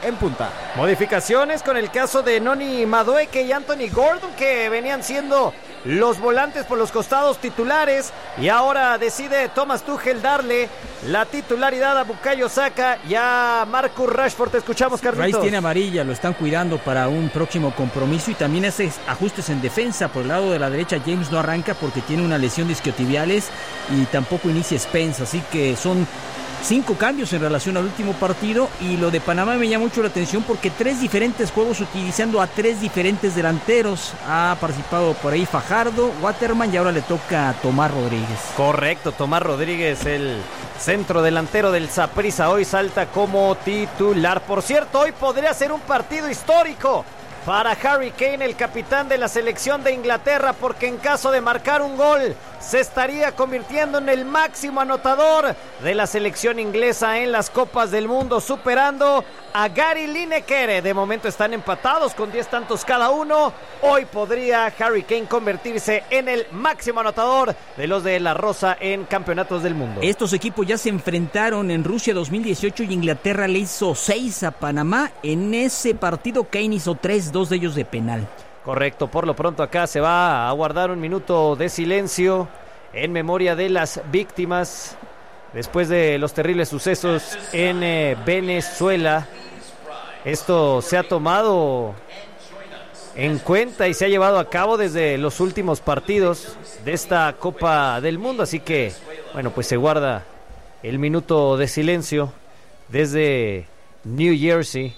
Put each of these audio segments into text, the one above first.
en punta. Modificaciones con el caso de Noni Madueke y Anthony Gordon, que venían siendo los volantes por los costados titulares, y ahora decide Thomas Tuchel darle la titularidad a Bukayo Saka y a Marcus Rashford. Te escuchamos, Carlitos. Rice tiene amarilla, lo están cuidando para un próximo compromiso, y también hace ajustes en defensa. Por el lado de la derecha, James no arranca porque tiene una lesión de isquiotibiales, y tampoco inicia Spence, así que son 5 cambios en relación al último partido. Y lo de Panamá me llama mucho la atención porque 3 diferentes juegos utilizando a 3 diferentes delanteros. Ha participado por ahí Fajardo, Waterman, y ahora le toca a Tomás Rodríguez. Correcto, Tomás Rodríguez, el centro delantero del Saprissa, hoy salta como titular. Por cierto, hoy podría ser un partido histórico para Harry Kane, el capitán de la selección de Inglaterra, porque en caso de marcar un gol se estaría convirtiendo en el máximo anotador de la selección inglesa en las Copas del Mundo, superando a Gary Lineker. De momento están empatados con 10 tantos cada uno. Hoy podría Harry Kane convertirse en el máximo anotador de los de la Rosa en campeonatos del mundo. Estos equipos ya se enfrentaron en Rusia 2018 y Inglaterra le hizo 6 a Panamá. En ese partido Kane hizo 3, 2 de ellos de penal. Correcto, por lo pronto acá se va a guardar un minuto de silencio en memoria de las víctimas después de los terribles sucesos en Venezuela. Esto se ha tomado en cuenta y se ha llevado a cabo desde los últimos partidos de esta Copa del Mundo, así que, bueno, pues se guarda el minuto de silencio desde New Jersey.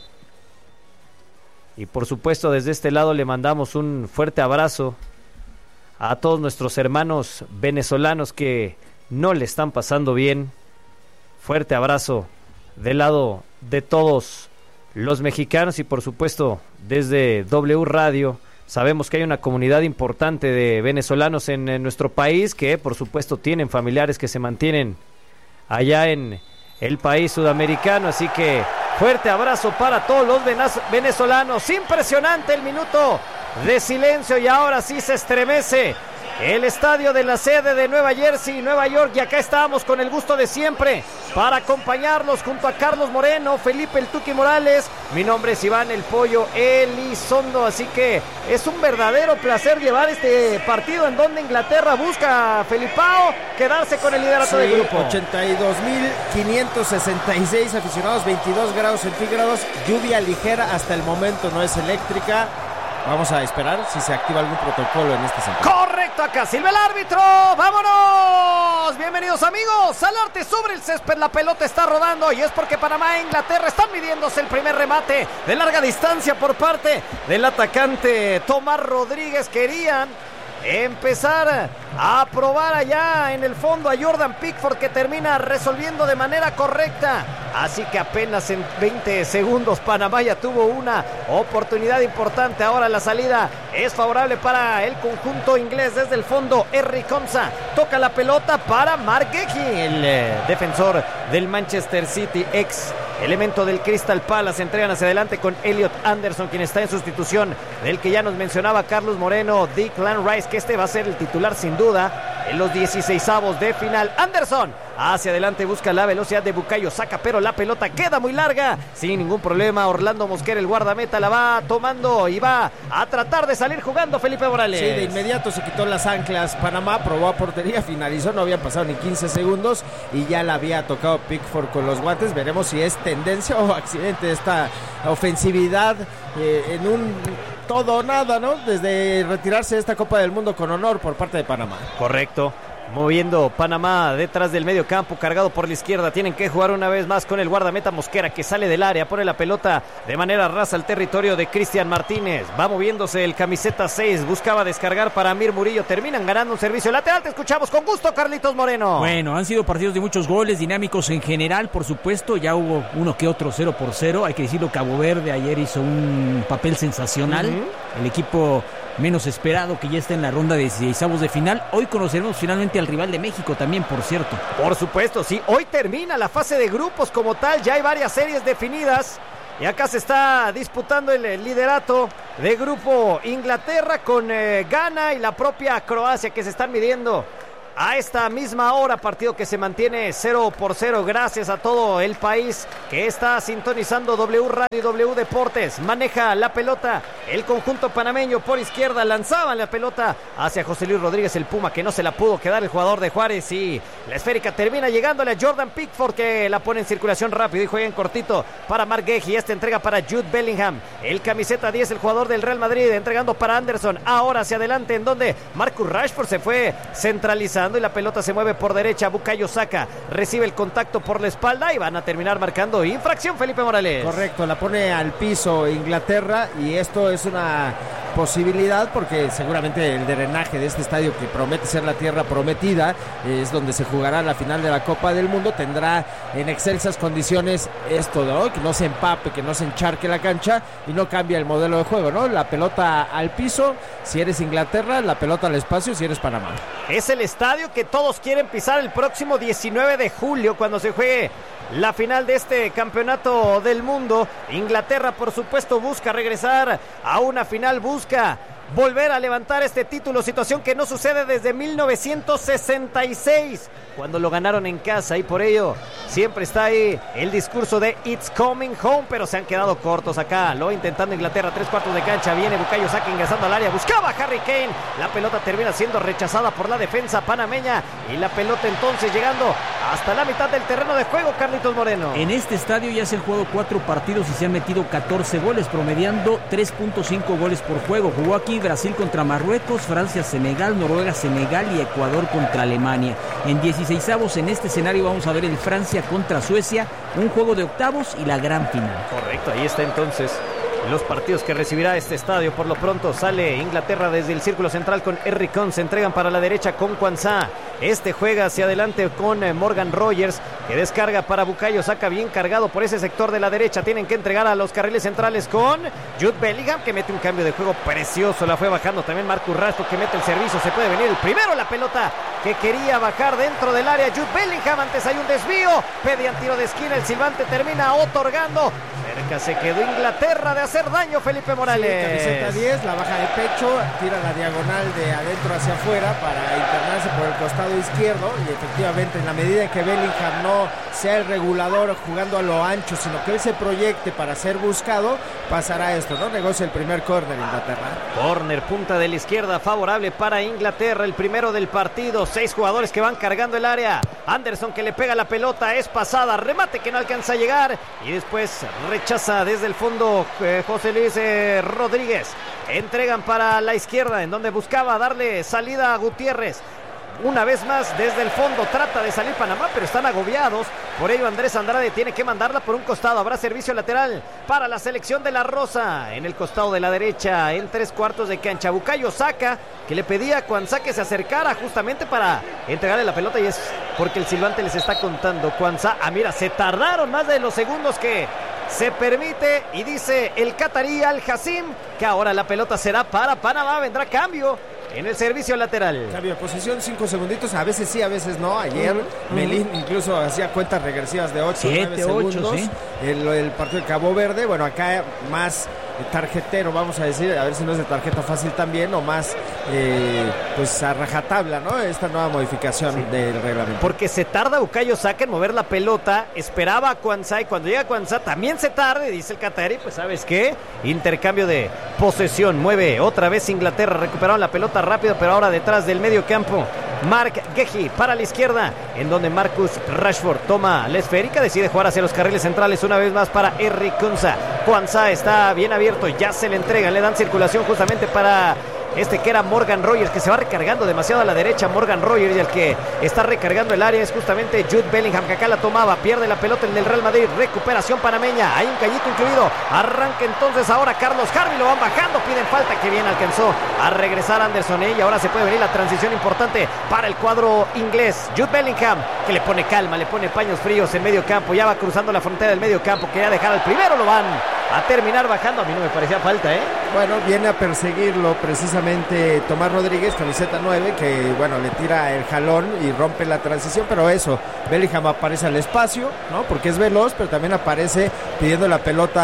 Y por supuesto desde este lado le mandamos un fuerte abrazo a todos nuestros hermanos venezolanos que no le están pasando bien. Fuerte abrazo del lado de todos los mexicanos, y por supuesto desde W Radio sabemos que hay una comunidad importante de venezolanos en nuestro país que por supuesto tienen familiares que se mantienen allá en el país sudamericano, así que fuerte abrazo para todos los venezolanos. Impresionante el minuto de silencio, y ahora sí se estremece el estadio de la sede de Nueva Jersey, Nueva York, y acá estamos con el gusto de siempre para acompañarlos junto a Carlos Moreno, Felipe el Tuqui Morales. Mi nombre es Iván el Pollo Elizondo, así que es un verdadero placer llevar este partido en donde Inglaterra busca, Felipao, quedarse con el liderato del grupo. 82.566 aficionados, 22 grados centígrados, lluvia ligera, hasta el momento no es eléctrica. Vamos a esperar si se activa algún protocolo en este sentido. Correcto, acá silba el árbitro. ¡Vámonos! Bienvenidos amigos al arte sobre el césped. La pelota está rodando y es porque Panamá e Inglaterra están midiéndose el primer remate de larga distancia por parte del atacante Tomás Rodríguez. Querían empezar a probar allá en el fondo a Jordan Pickford, que termina resolviendo de manera correcta. Así que apenas en 20 segundos Panamá ya tuvo una oportunidad importante. Ahora la salida es favorable para el conjunto inglés. Desde el fondo Henry Konsa toca la pelota para Mark Gehi, el defensor del Manchester City, ex elemento del Crystal Palace. Entregan hacia adelante con Elliot Anderson, quien está en sustitución del que ya nos mencionaba Carlos Moreno, Declan Rice, que este va a ser el titular sin duda en los 16avos de final. Anderson hacia adelante, busca la velocidad de Bukayo Saka, pero la pelota queda muy larga, sin ningún problema. Orlando Mosquera, el guardameta, la va tomando y va a tratar de salir jugando Felipe Morales. Sí, de inmediato se quitó las anclas Panamá, probó a portería, finalizó, no habían pasado ni 15 segundos y ya la había tocado Pickford con los guantes. Veremos si es tendencia o accidente esta ofensividad en un todo o nada, ¿no? Desde retirarse de esta Copa del Mundo con honor por parte de Panamá. Correcto. Moviendo Panamá detrás del medio campo, cargado por la izquierda. Tienen que jugar una vez más con el guardameta Mosquera, que sale del área, pone la pelota de manera rasa al territorio de Cristian Martínez. Va moviéndose el camiseta 6, buscaba descargar para Amir Murillo. Terminan ganando un servicio lateral. Te escuchamos con gusto, Carlitos Moreno. Bueno, han sido partidos de muchos goles, dinámicos en general, por supuesto. Ya hubo uno que otro 0-0. Hay que decirlo, Cabo Verde ayer hizo un papel sensacional. El equipo menos esperado, que ya está en la ronda de 16avos de final. Hoy conoceremos finalmente al rival de México también, por cierto. Por supuesto, sí. Hoy termina la fase de grupos como tal. Ya hay varias series definidas. Y acá se está disputando el liderato de grupo Inglaterra con Ghana y la propia Croacia, que se están midiendo a esta misma hora, partido que se mantiene 0-0 gracias a todo el país que está sintonizando W Radio y W Deportes. Maneja la pelota el conjunto panameño por izquierda, lanzaba la pelota hacia José Luis Rodríguez, el Puma, que no se la pudo quedar el jugador de Juárez, y la esférica termina llegándole a Jordan Pickford, que la pone en circulación rápido y juega en cortito para Marc Guehi. Esta entrega para Jude Bellingham, el camiseta 10, el jugador del Real Madrid, entregando para Anderson, ahora hacia adelante, en donde Marcus Rashford se fue centralizando y la pelota se mueve por derecha. Bukayo Saka recibe el contacto por la espalda y van a terminar marcando infracción, Felipe Morales. Correcto, la pone al piso Inglaterra, y esto es una posibilidad porque seguramente el drenaje de este estadio, que promete ser la tierra prometida, es donde se jugará la final de la Copa del Mundo, tendrá en excelsas condiciones esto, ¿no? Que no se empape, que no se encharque la cancha y no cambia el modelo de juego, ¿no? La pelota al piso si eres Inglaterra, la pelota al espacio si eres Panamá. Es el estadio que todos quieren pisar el próximo 19 de julio cuando se juegue la final de este campeonato del mundo. Inglaterra, por supuesto, busca regresar a una final, busca volver a levantar este título, situación que no sucede desde 1966, cuando lo ganaron en casa, y por ello siempre está ahí el discurso de It's Coming Home, pero se han quedado cortos acá, lo intentando Inglaterra, 3/4 de cancha, viene Bukayo Saka ingresando al área, buscaba a Harry Kane, la pelota termina siendo rechazada por la defensa panameña, y la pelota entonces llegando hasta la mitad del terreno de juego, Carlitos Moreno. En este estadio ya se han jugado 4 partidos y se han metido 14 goles, promediando 3.5 goles por juego. Jugó aquí Brasil contra Marruecos, Francia, Senegal, Noruega, Senegal y Ecuador contra Alemania. En 16avos, en este escenario vamos a ver el Francia contra Suecia, un juego de octavos y la gran final. Correcto, ahí está entonces los partidos que recibirá este estadio. Por lo pronto sale Inglaterra desde el círculo central con Henry Con, se entregan para la derecha con Quansah, este juega hacia adelante con Morgan Rogers, que descarga para Bukayo Saka, bien cargado por ese sector de la derecha, tienen que entregar a los carriles centrales con Jude Bellingham, que mete un cambio de juego precioso, la fue bajando también Marcus Rashford, que mete el servicio, se puede venir el primero, la pelota que quería bajar dentro del área Jude Bellingham, antes hay un desvío, pedían tiro de esquina, el silbante termina otorgando, cerca se quedó Inglaterra de hacer daño, Felipe Morales. Sí, camiseta 10, la baja de pecho, tira la diagonal de adentro hacia afuera para internarse por el costado izquierdo, y efectivamente en la medida en que Bellingham no sea el regulador jugando a lo ancho, sino que él se proyecte para ser buscado, pasará esto, ¿no? Negocia el primer córner Inglaterra. Córner, punta de la izquierda, favorable para Inglaterra, el primero del partido, 6 jugadores que van cargando el área, Anderson que le pega la pelota, es pasada, remate que no alcanza a llegar, y después rechaza desde el fondo José Luis Rodríguez, entregan para la izquierda, en donde buscaba darle salida a Gutiérrez. Una vez más desde el fondo trata de salir Panamá, pero están agobiados, por ello Andrés Andrade tiene que mandarla por un costado, habrá servicio lateral para la selección de la Rosa, en el costado de la derecha, en 3/4 de cancha, Bukayo Saka, que le pedía a Quansah que se acercara justamente para entregarle la pelota, y es porque el silbante les está contando. Quansah, mira, se tardaron más de los segundos que se permite, y dice el catarí Al Hassim que ahora la pelota será para Panamá, vendrá cambio en el servicio lateral. Cambio de posición, 5 segunditos, a veces sí, a veces no. Ayer Melín incluso hacía cuentas regresivas de 8 o 9 segundos. ¿Sí? El partido de Cabo Verde, bueno, acá más tarjetero, vamos a decir, a ver si no es de tarjeta fácil también, o más pues a rajatabla, ¿no? Esta nueva modificación del reglamento. Porque se tarda Bukayo Saka en mover la pelota, esperaba a Quansah, y cuando llega Quansah también se tarda, dice el Qatarí, pues ¿sabes qué? Intercambio de posesión, mueve otra vez Inglaterra, recuperaron la pelota rápido, pero ahora detrás del medio campo, Marc Guehi para la izquierda, en donde Marcus Rashford toma la esférica, decide jugar hacia los carriles centrales una vez más para Henry Quansah. Quansah está bien abierto, ya se le entrega, le dan circulación justamente para este que era Morgan Rogers, que se va recargando demasiado a la derecha. Morgan Rogers, y el que está recargando el área es justamente Jude Bellingham, que acá la tomaba, pierde la pelota el del Real Madrid, recuperación panameña, hay un cañito incluido, arranca entonces ahora Carlos Harvey, lo van bajando, piden falta, que bien alcanzó a regresar Anderson, y ahora se puede venir la transición importante para el cuadro inglés. Jude Bellingham, que le pone calma, le pone paños fríos en medio campo, ya va cruzando la frontera del medio campo, quería dejar al primero, lo van a terminar bajando, a mí no me parecía falta, Bueno, viene a perseguirlo precisamente Tomás Rodríguez, camiseta 9, que bueno, le tira el jalón y rompe la transición, pero eso, Bellingham aparece al espacio, ¿no? Porque es veloz, pero también aparece pidiendo la pelota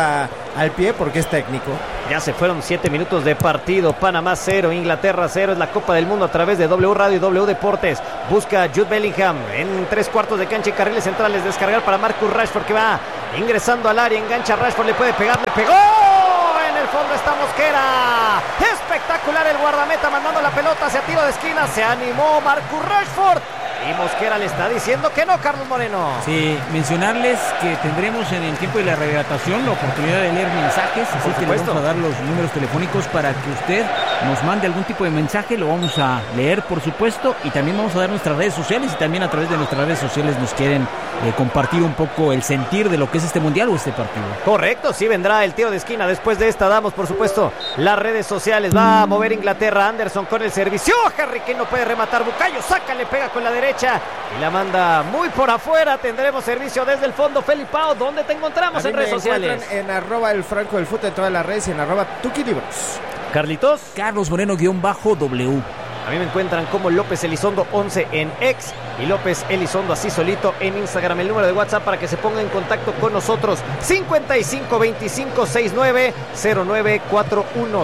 al pie porque es técnico. Ya se fueron 7 minutos de partido. Panamá 0, Inglaterra 0. Es la Copa del Mundo a través de W Radio y W Deportes. Busca Jude Bellingham en 3/4 de cancha y carriles centrales. Descargar para Marcus Rashford, que va ingresando al área. Engancha a Rashford, le puede pegar, le pegó. En el fondo está Mosquera. Espectacular el guardameta mandando la pelota hacia tiro de esquina. Se animó Marcus Rashford. Y Mosquera le está diciendo que no, Carlos Moreno. Sí, mencionarles que tendremos en el tiempo de la rehidratación la oportunidad de leer mensajes, así que le vamos a dar los números telefónicos para que usted nos mande algún tipo de mensaje, lo vamos a leer, por supuesto, y también vamos a dar nuestras redes sociales, y también a través de nuestras redes sociales nos quieren compartir un poco el sentir de lo que es este mundial o este partido. Correcto, sí vendrá el tiro de esquina. Después de esta damos, por supuesto, las redes sociales. Va a mover Inglaterra. Anderson con el servicio. Harry Kane no puede rematar. Bukayo Saka le pega con la derecha y la manda muy por afuera. Tendremos servicio desde el fondo. Felipao, ¿dónde te encontramos en redes sociales? En @el Franco del Fútbol en todas las redes y en @tuquilibros. Carlitos. Carlos Moreno_W. A mí me encuentran como López Elizondo 11 en X y López Elizondo así solito en Instagram. El número de WhatsApp para que se ponga en contacto con nosotros: 5525690941.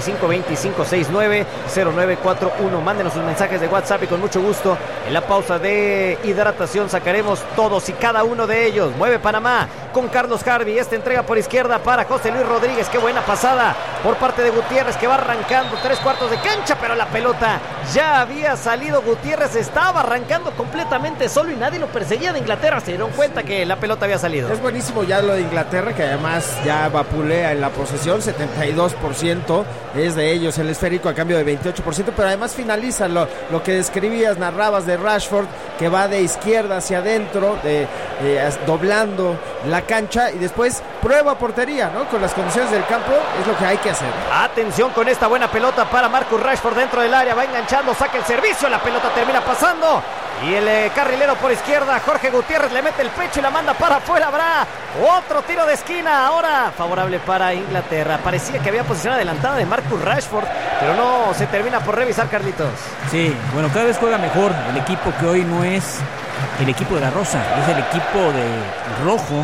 5525690941. Mándenos sus mensajes de WhatsApp y con mucho gusto en la pausa de hidratación sacaremos todos y cada uno de ellos. Mueve Panamá con Carlos Harvey. Esta entrega por izquierda para José Luis Rodríguez. Qué buena pasada por parte de Gutiérrez, que va arrancando 3/4 de cancha, pero la pelota ya había salido. Gutiérrez estaba arrancando completamente solo y nadie lo perseguía de Inglaterra. Se dieron cuenta que la pelota había salido. Es buenísimo ya lo de Inglaterra, que además ya vapulea en la posesión. 72% es de ellos el esférico a cambio de 28%, pero además finaliza lo que describías, narrabas de Rashford, que va de izquierda hacia adentro, doblando la cancha y después prueba portería, ¿no? Con las condiciones del campo es lo que hay que hacer. Atención con esta buena pelota para Marcus Rashford dentro del área, va enganchando, saca el servicio, la pelota termina pasando y el carrilero por izquierda, Jorge Gutiérrez, le mete el pecho y la manda para afuera. Habrá otro tiro de esquina ahora favorable para Inglaterra. Parecía que había posición adelantada de Marcus Rashford, pero no se termina por revisar, Carlitos. Sí, bueno, cada vez juega mejor el equipo, que hoy no es el equipo de la Rosa, es el equipo de rojo,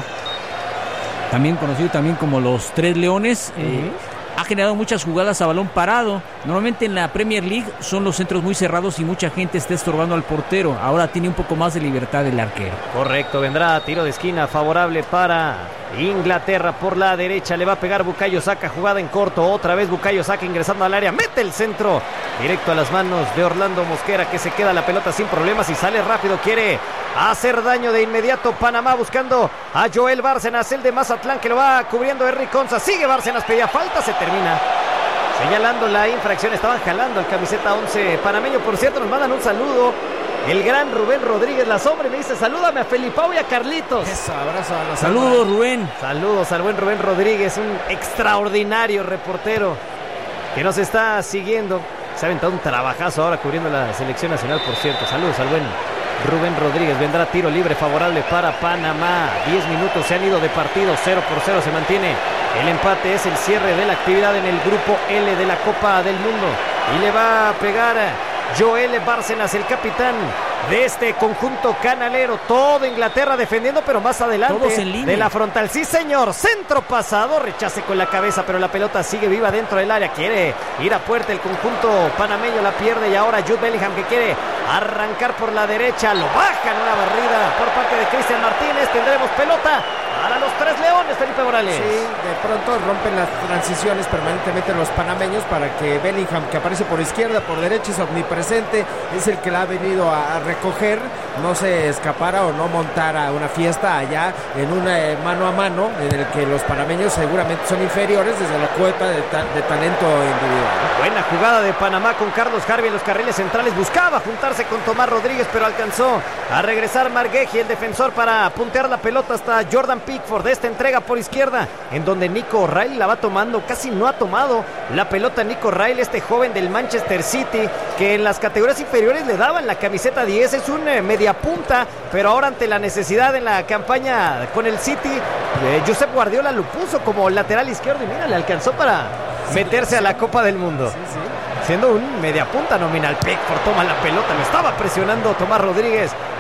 también conocido también como los Tres Leones. Ha generado muchas jugadas a balón parado. Normalmente en la Premier League son los centros muy cerrados y mucha gente está estorbando al portero. Ahora tiene un poco más de libertad el arquero. Correcto, vendrá tiro de esquina favorable para Inglaterra. Por la derecha le va a pegar Bukayo Saka, jugada en corto. Otra vez Bukayo Saka ingresando al área, mete el centro directo a las manos de Orlando Mosquera, que se queda la pelota sin problemas y sale rápido. Quiere hacer daño de inmediato Panamá, buscando a Joel Bárcenas, el de Mazatlán, que lo va cubriendo Henry Conza. Sigue Bárcenas, pedía falta, se termina señalando la infracción. Estaban jalando al camiseta 11 panameño. Por cierto, nos mandan un saludo el gran Rubén Rodríguez, la sombra, me dice: salúdame a Felipao y a Carlitos. Eso, abrazo a los saludos, Rubén. Saludos al buen Rubén Rodríguez, un extraordinario reportero que nos está siguiendo. Se ha aventado un trabajazo ahora cubriendo la selección nacional, por cierto. Saludos al buen Rubén Rodríguez. Vendrá tiro libre favorable para Panamá. 10 minutos se han ido de partido, 0-0 se mantiene el empate. Es el cierre de la actividad en el grupo L de la Copa del Mundo y le va a pegar Joel Bárcenas, el capitán de este conjunto canalero. Todo Inglaterra defendiendo, pero más adelante de la frontal. Sí, señor, centro pasado, rechace con la cabeza, pero la pelota sigue viva dentro del área. Quiere ir a puerta el conjunto panameño, la pierde y ahora Jude Bellingham, que quiere arrancar por la derecha, lo baja en una barrida por parte de Cristian Martínez. Tendremos pelota para los Tres Leones, Felipe Morales. Sí, de pronto rompen las transiciones permanentemente los panameños para que Bellingham, que aparece por izquierda, por derecha, es omnipresente, es el que la ha venido a recoger, no se escapara o no montara una fiesta allá en un mano a mano en el que los panameños seguramente son inferiores desde la cuota de talento individual. Buena jugada de Panamá con Carlos Harvey en los carriles centrales, buscaba juntarse con Tomás Rodríguez, pero alcanzó a regresar Margueji, el defensor, para puntear la pelota hasta Jordan Pickford. De esta entrega por izquierda, en donde Nico O'Reilly la va tomando, casi no ha tomado la pelota Nico O'Reilly, este joven del Manchester City, que en las categorías inferiores le daban la camiseta 10, es un mediapunta, pero ahora ante la necesidad en la campaña con el City, Josep Guardiola lo puso como lateral izquierdo y mira, le alcanzó para meterse a la Copa del Mundo. Siendo un mediapunta nominal. Pickford toma la pelota, lo estaba presionando Tomás Rodríguez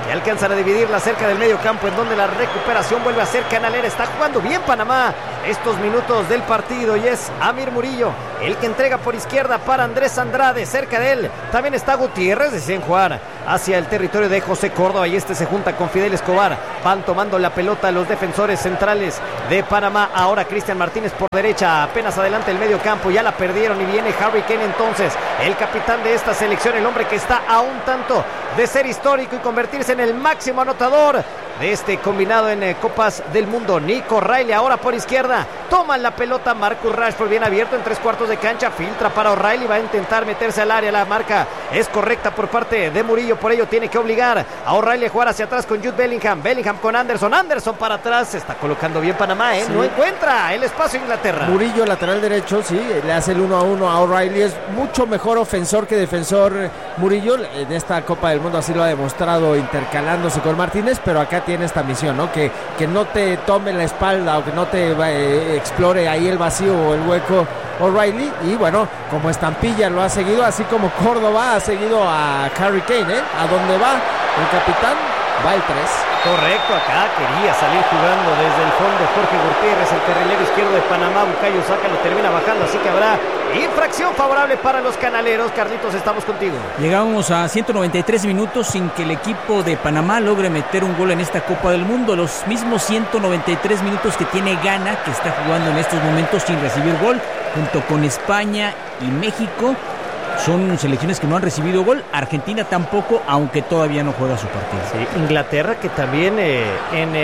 y alcanzan a dividirla cerca del medio campo, en donde la recuperación vuelve a ser canalera. Está jugando bien Panamá estos minutos del partido y es Amir Murillo el que entrega por izquierda para Andrés Andrade. Cerca de él también está Gutiérrez, deciden jugar hacia el territorio de José Córdoba y se junta con Fidel Escobar. Van tomando la pelota los defensores centrales de Panamá. Ahora Cristian Martínez por derecha, apenas adelante el medio campo, ya la perdieron y viene Harry Kane entonces, el capitán de esta selección, el hombre que está a un tanto de ser histórico y convertirse en el máximo anotador de este combinado en Copas del Mundo. Nico O'Reilly ahora por izquierda, toma la pelota Marcus Rashford bien abierto en 3/4 de cancha, filtra para O'Reilly, va a intentar meterse al área, la marca es correcta por parte de Murillo, por ello tiene que obligar a O'Reilly a jugar hacia atrás con Jude Bellingham, Bellingham con Anderson para atrás, se está colocando bien Panamá, sí. No encuentra el espacio Inglaterra. Murillo, lateral derecho, sí, le hace el 1-1 a O'Reilly, es mucho mejor ofensor que defensor Murillo, en esta Copa del Mundo así lo ha demostrado intercalándose con Martínez, pero acá tiene esta misión, ¿no? Que no te tome la espalda o que no te explore ahí el vacío o el hueco O'Reilly, y bueno, como estampilla lo ha seguido, así como Córdoba ha seguido a Harry Kane, a donde va el capitán, va el 3. Correcto, acá quería salir jugando desde el fondo Jorge Gutiérrez, el carrilero izquierdo de Panamá. Bukayo Saka lo termina bajando, así que habrá infracción favorable para los canaleros. Carlitos, estamos contigo. Llegamos a 193 minutos sin que el equipo de Panamá logre meter un gol en esta Copa del Mundo. Los mismos 193 minutos que tiene Ghana, que está jugando en estos momentos sin recibir gol, junto con España y México. Son selecciones que no han recibido gol. Argentina tampoco, aunque todavía no juega su partido. Sí, Inglaterra, que también en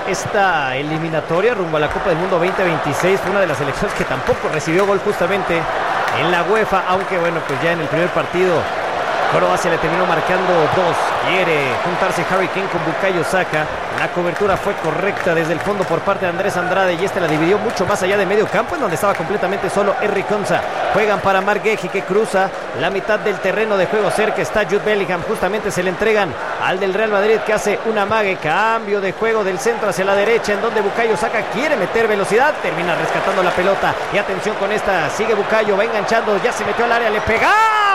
esta eliminatoria rumbo a la Copa del Mundo 2026 fue una de las selecciones que tampoco recibió gol justamente en la UEFA, aunque bueno, pues ya en el primer partido Croacia le terminó marcando 2. Quiere juntarse Harry Kane con Bukayo Saka. La cobertura fue correcta desde el fondo por parte de Andrés Andrade y la dividió mucho más allá de medio campo, en donde estaba completamente solo Henry Konsa. Juegan para Marc Guehi, que cruza la mitad del terreno de juego. Cerca está Jude Bellingham. Justamente se le entregan al del Real Madrid, que hace un amague. Cambio de juego del centro hacia la derecha, en donde Bukayo Saka quiere meter velocidad. Termina rescatando la pelota. Y atención con esta. Sigue Bukayo, va enganchando. Ya se metió al área. Le pega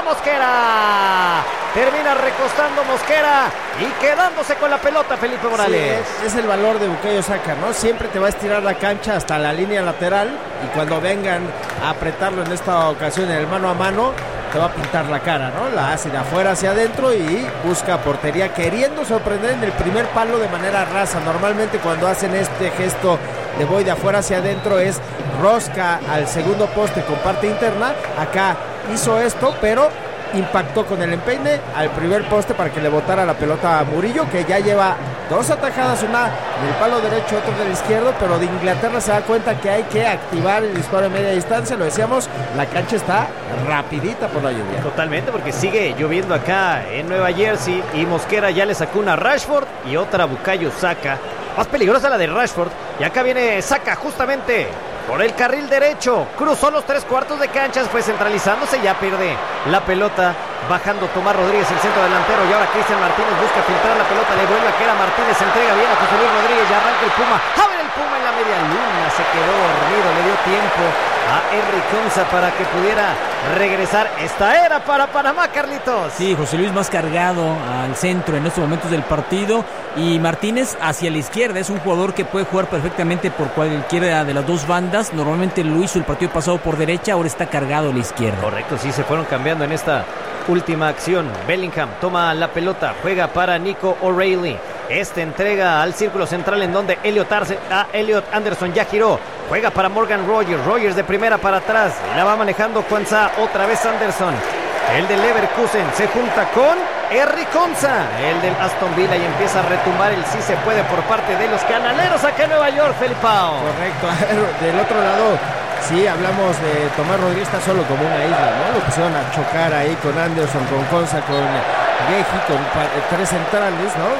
Mosquera. Termina recostando Mosquera y quedándose con la pelota Felipe Morales. Sí, es el valor de Bukayo Saka, ¿no? Siempre te va a estirar la cancha hasta la línea lateral y cuando vengan a apretarlo en esta ocasión en el mano a mano, te va a pintar la cara, ¿no? La hace de afuera hacia adentro y busca portería, queriendo sorprender en el primer palo de manera rasa. Normalmente cuando hacen este gesto de voy de afuera hacia adentro es rosca al segundo poste con parte interna. Acá hizo esto, pero impactó con el empeine al primer poste para que le botara la pelota a Murillo, que ya lleva 2 atajadas, una del palo derecho, otra del izquierdo, pero de Inglaterra se da cuenta que hay que activar el disparo de media distancia. Lo decíamos, la cancha está rapidita por la lluvia. Totalmente, porque sigue lloviendo acá en Nueva Jersey y Mosquera ya le sacó una a Rashford y otra a Bukayo Saka. Más peligrosa la de Rashford, y acá viene Saka justamente por el carril derecho, cruzó los 3/4 de cancha, fue centralizándose, ya pierde la pelota, bajando Tomás Rodríguez, el centro delantero, y ahora Cristian Martínez busca filtrar la pelota, le vuelve a quedar a Martínez, se entrega bien a José Luis Rodríguez, ya arranca el Puma, abre el Puma en la media luna, se quedó dormido, le dio tiempo a Henry Konsa para que pudiera regresar. Esta era para Panamá, Carlitos. Sí, José Luis más cargado al centro en estos momentos del partido y Martínez hacia la izquierda. Es un jugador que puede jugar perfectamente por cualquiera de las dos bandas. Normalmente lo hizo el partido pasado por derecha, ahora está cargado a la izquierda. Correcto, sí, se fueron cambiando en esta última acción. Bellingham toma la pelota, juega para Nico O'Reilly. Entrega al círculo central, en donde Elliot Anderson ya giró. Juega para Morgan Rogers. Rogers de primera para atrás. La va manejando Konsa. Otra vez Anderson. El del Leverkusen se junta con Henry Konsa, el del Aston Villa, y empieza a retumbar el sí se puede por parte de los canaleros acá en Nueva York, Felipao. Correcto. Del otro lado, sí, hablamos de Tomás Rodríguez, está solo como una isla, ¿no? Lo pusieron a chocar ahí con Anderson, con Konsa, con Guehi, con 3 centrales, ¿no?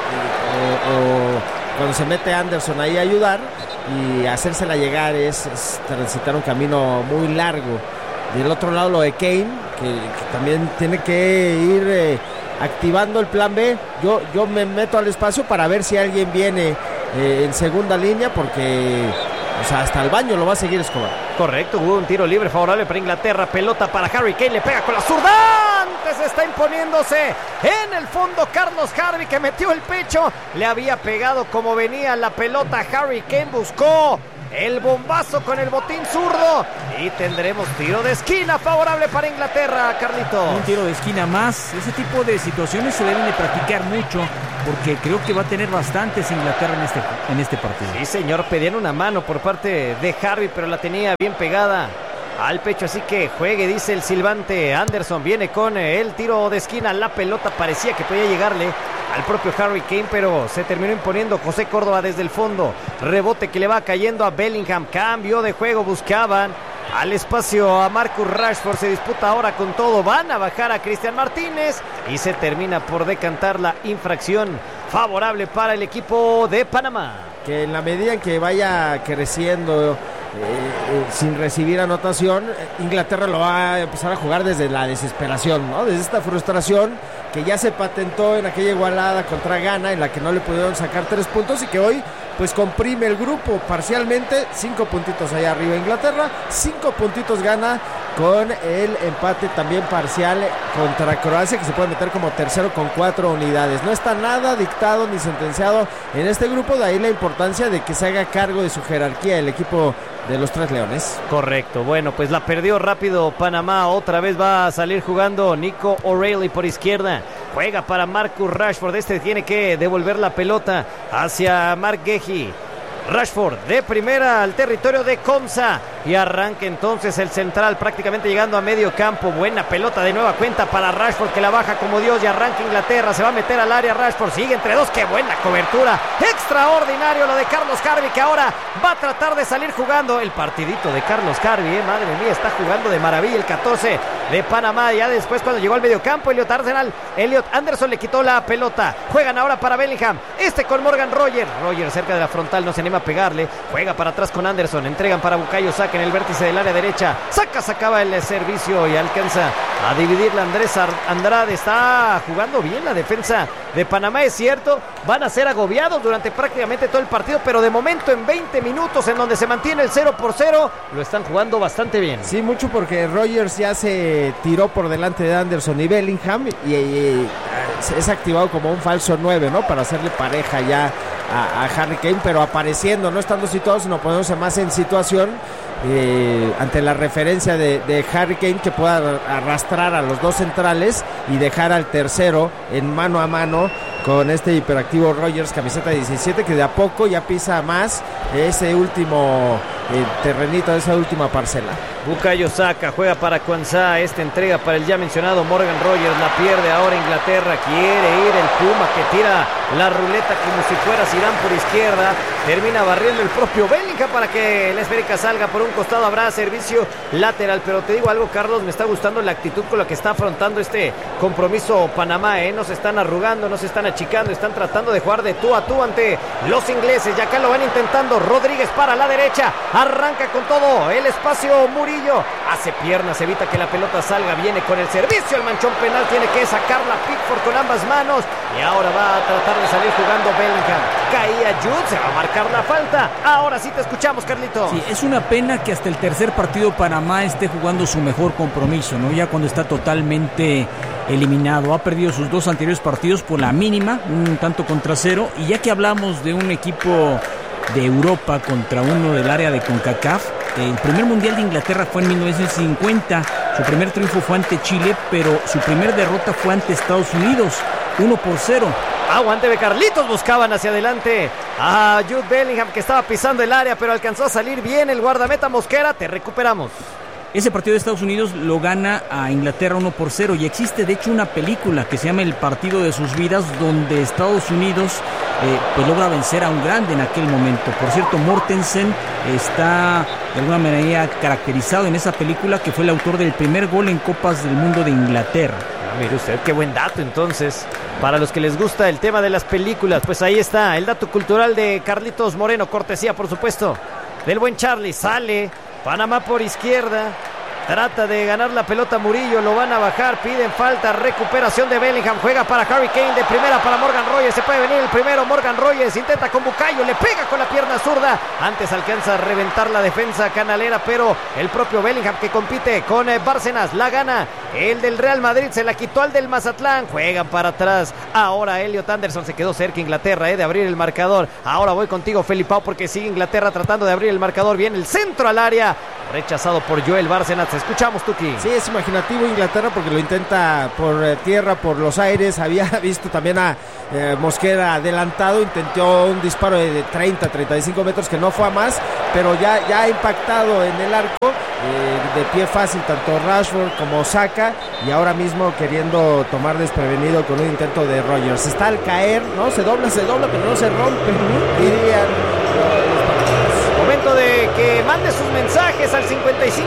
O cuando se mete Anderson ahí a ayudar y hacérsela llegar es transitar un camino muy largo. Del otro lado lo de Kane, que también tiene que ir activando el plan B. Yo me meto al espacio para ver si alguien viene en segunda línea, porque hasta el baño lo va a seguir Escobar. Correcto, hubo un tiro libre favorable para Inglaterra, pelota para Harry Kane, le pega con la zurda. rebotes, está imponiéndose en el fondo Carlos Harvey, que metió el pecho, le había pegado como venía la pelota. Harry Kane buscó el bombazo con el botín zurdo y tendremos tiro de esquina favorable para Inglaterra, Carlito. Un tiro de esquina más. Ese tipo de situaciones se deben de practicar mucho, porque creo que va a tener bastantes Inglaterra en este partido. Sí, señor, pedían una mano por parte de Harvey, pero la tenía bien pegada al pecho, así que juegue, dice el silbante. Anderson viene con el tiro de esquina. La pelota parecía que podía llegarle al propio Harry Kane, pero se terminó imponiendo José Córdoba desde el fondo. Rebote que le va cayendo a Bellingham. Cambio de juego, buscaban al espacio a Marcus Rashford. Se disputa ahora con todo. Van a bajar a Cristian Martínez y se termina por decantar la infracción favorable para el equipo de Panamá. Que en la medida en que vaya creciendo sin recibir anotación, Inglaterra lo va a empezar a jugar desde la desesperación, ¿no? Desde esta frustración que ya se patentó en aquella igualada contra Ghana, en la que no le pudieron sacar 3 puntos y que hoy pues comprime el grupo parcialmente. 5 puntitos allá arriba Inglaterra, 5 puntitos gana con el empate también parcial contra Croacia, que se puede meter como tercero con 4 unidades. No está nada dictado ni sentenciado en este grupo, de ahí la importancia de que se haga cargo de su jerarquía el equipo de los Tres Leones. Correcto, bueno, pues la perdió rápido Panamá. Otra vez va a salir jugando Nico O'Reilly por izquierda. Juega para Marcus Rashford. Este tiene que devolver la pelota hacia Mark Guehi. Rashford de primera al territorio de Comsa y arranca entonces el central prácticamente llegando a medio campo. Buena pelota de nueva cuenta para Rashford, que la baja como Dios y arranca Inglaterra. Se va a meter al área Rashford, sigue entre dos. Qué buena cobertura, extraordinario lo de Carlos Harvey, que ahora va a tratar de salir jugando. El partidito de Carlos Harvey, madre mía, está jugando de maravilla el 14 de Panamá. Ya después, cuando llegó al medio campo, Elliot Anderson le quitó la pelota. Juegan ahora para Bellingham, con Morgan Roger cerca de la frontal, no se anima a pegarle. Juega para atrás con Anderson, entregan para Bukayo Saka en el vértice del área derecha. Saka sacaba el servicio y alcanza a dividirla. Andrés Andrade. Está jugando bien la defensa de Panamá, es cierto, van a ser agobiados durante prácticamente todo el partido, pero de momento en 20 minutos en donde se mantiene el 0-0, lo están jugando bastante bien. Sí, mucho, porque Rogers ya se tiró por delante de Anderson y Bellingham y es activado como un falso 9, ¿no? Para hacerle pareja ya a Harry Kane, pero apareciendo, no estando situado, sino poniéndose más en situación ante la referencia de Harry Kane, que pueda arrastrar a los dos centrales y dejar al tercero en mano a mano con este hiperactivo Rogers, camiseta 17, que de a poco ya pisa más ese último terrenito, esa última parcela. Bukayo Saka juega para Kwanzaa, entrega para el ya mencionado Morgan Rogers, la pierde ahora Inglaterra. Quiere ir el Puma, que tira la ruleta como si fuera Zidane por izquierda, termina barriendo el propio Bellingham para que la esférica salga por un costado. Habrá servicio lateral, pero te digo algo, Carlos, me está gustando la actitud con la que está afrontando este compromiso Panamá, no se están arrugando, no se están achicando, están tratando de jugar de tú a tú ante los ingleses. Y acá lo van intentando. Rodríguez para la derecha, arranca con todo el espacio Murillo, hace piernas, evita que la pelota salga, viene con el servicio, el manchón penal, tiene que sacarla Pickford con ambas manos y ahora va a tratar de salir jugando Bellingham. Caía Jude, se va a marcar la falta. Ahora sí te escuchamos, Carlito. Sí, es una pena que hasta el tercer partido Panamá esté jugando su mejor compromiso, ¿no? Ya cuando está totalmente eliminado. Ha perdido sus 2 anteriores partidos por la mínima, un tanto contra 0. Y ya que hablamos de un equipo de Europa contra uno del área de CONCACAF, el primer mundial de Inglaterra fue en 1950. Su primer triunfo fue ante Chile, pero su primer derrota fue ante Estados Unidos, 1-0. Aguante de Carlitos, buscaban hacia adelante a Jude Bellingham, que estaba pisando el área, pero alcanzó a salir bien el guardameta Mosquera. Te recuperamos. Ese partido de Estados Unidos lo gana a Inglaterra 1-0 y existe de hecho una película que se llama El partido de sus vidas, donde Estados Unidos pues logra vencer a un grande en aquel momento. Por cierto, Mortensen está de alguna manera caracterizado en esa película, que fue el autor del primer gol en Copas del Mundo de Inglaterra. Mire usted, qué buen dato entonces. Para los que les gusta el tema de las películas, pues ahí está el dato cultural de Carlitos Moreno, cortesía por supuesto del buen Charlie. Sale Panamá por izquierda, Trata de ganar la pelota Murillo, lo van a bajar, piden falta, recuperación de Bellingham, juega para Harry Kane, de primera para Morgan Rogers, se puede venir el primero, Morgan Rogers intenta con Bukayo, le pega con la pierna zurda, antes alcanza a reventar la defensa canalera, pero el propio Bellingham que compite con Bárcenas, la gana, el del Real Madrid se la quitó al del Mazatlán, juegan para atrás, ahora Elliot Anderson se quedó cerca Inglaterra de abrir el marcador, ahora voy contigo Felipao porque sigue Inglaterra tratando de abrir el marcador, viene el centro al área, rechazado por Joel Bárcenas. Escuchamos, Tuki. Sí, es imaginativo Inglaterra porque lo intenta por tierra, por los aires. Había visto también a Mosquera adelantado, intentó un disparo de 30, 35 metros que no fue a más, pero ya ha impactado en el arco, de pie fácil tanto Rashford como Saka, y ahora mismo queriendo tomar desprevenido con un intento de Rogers. Está al caer, ¿no? Se dobla, pero no se rompe, dirían Momento de que mande sus mensajes al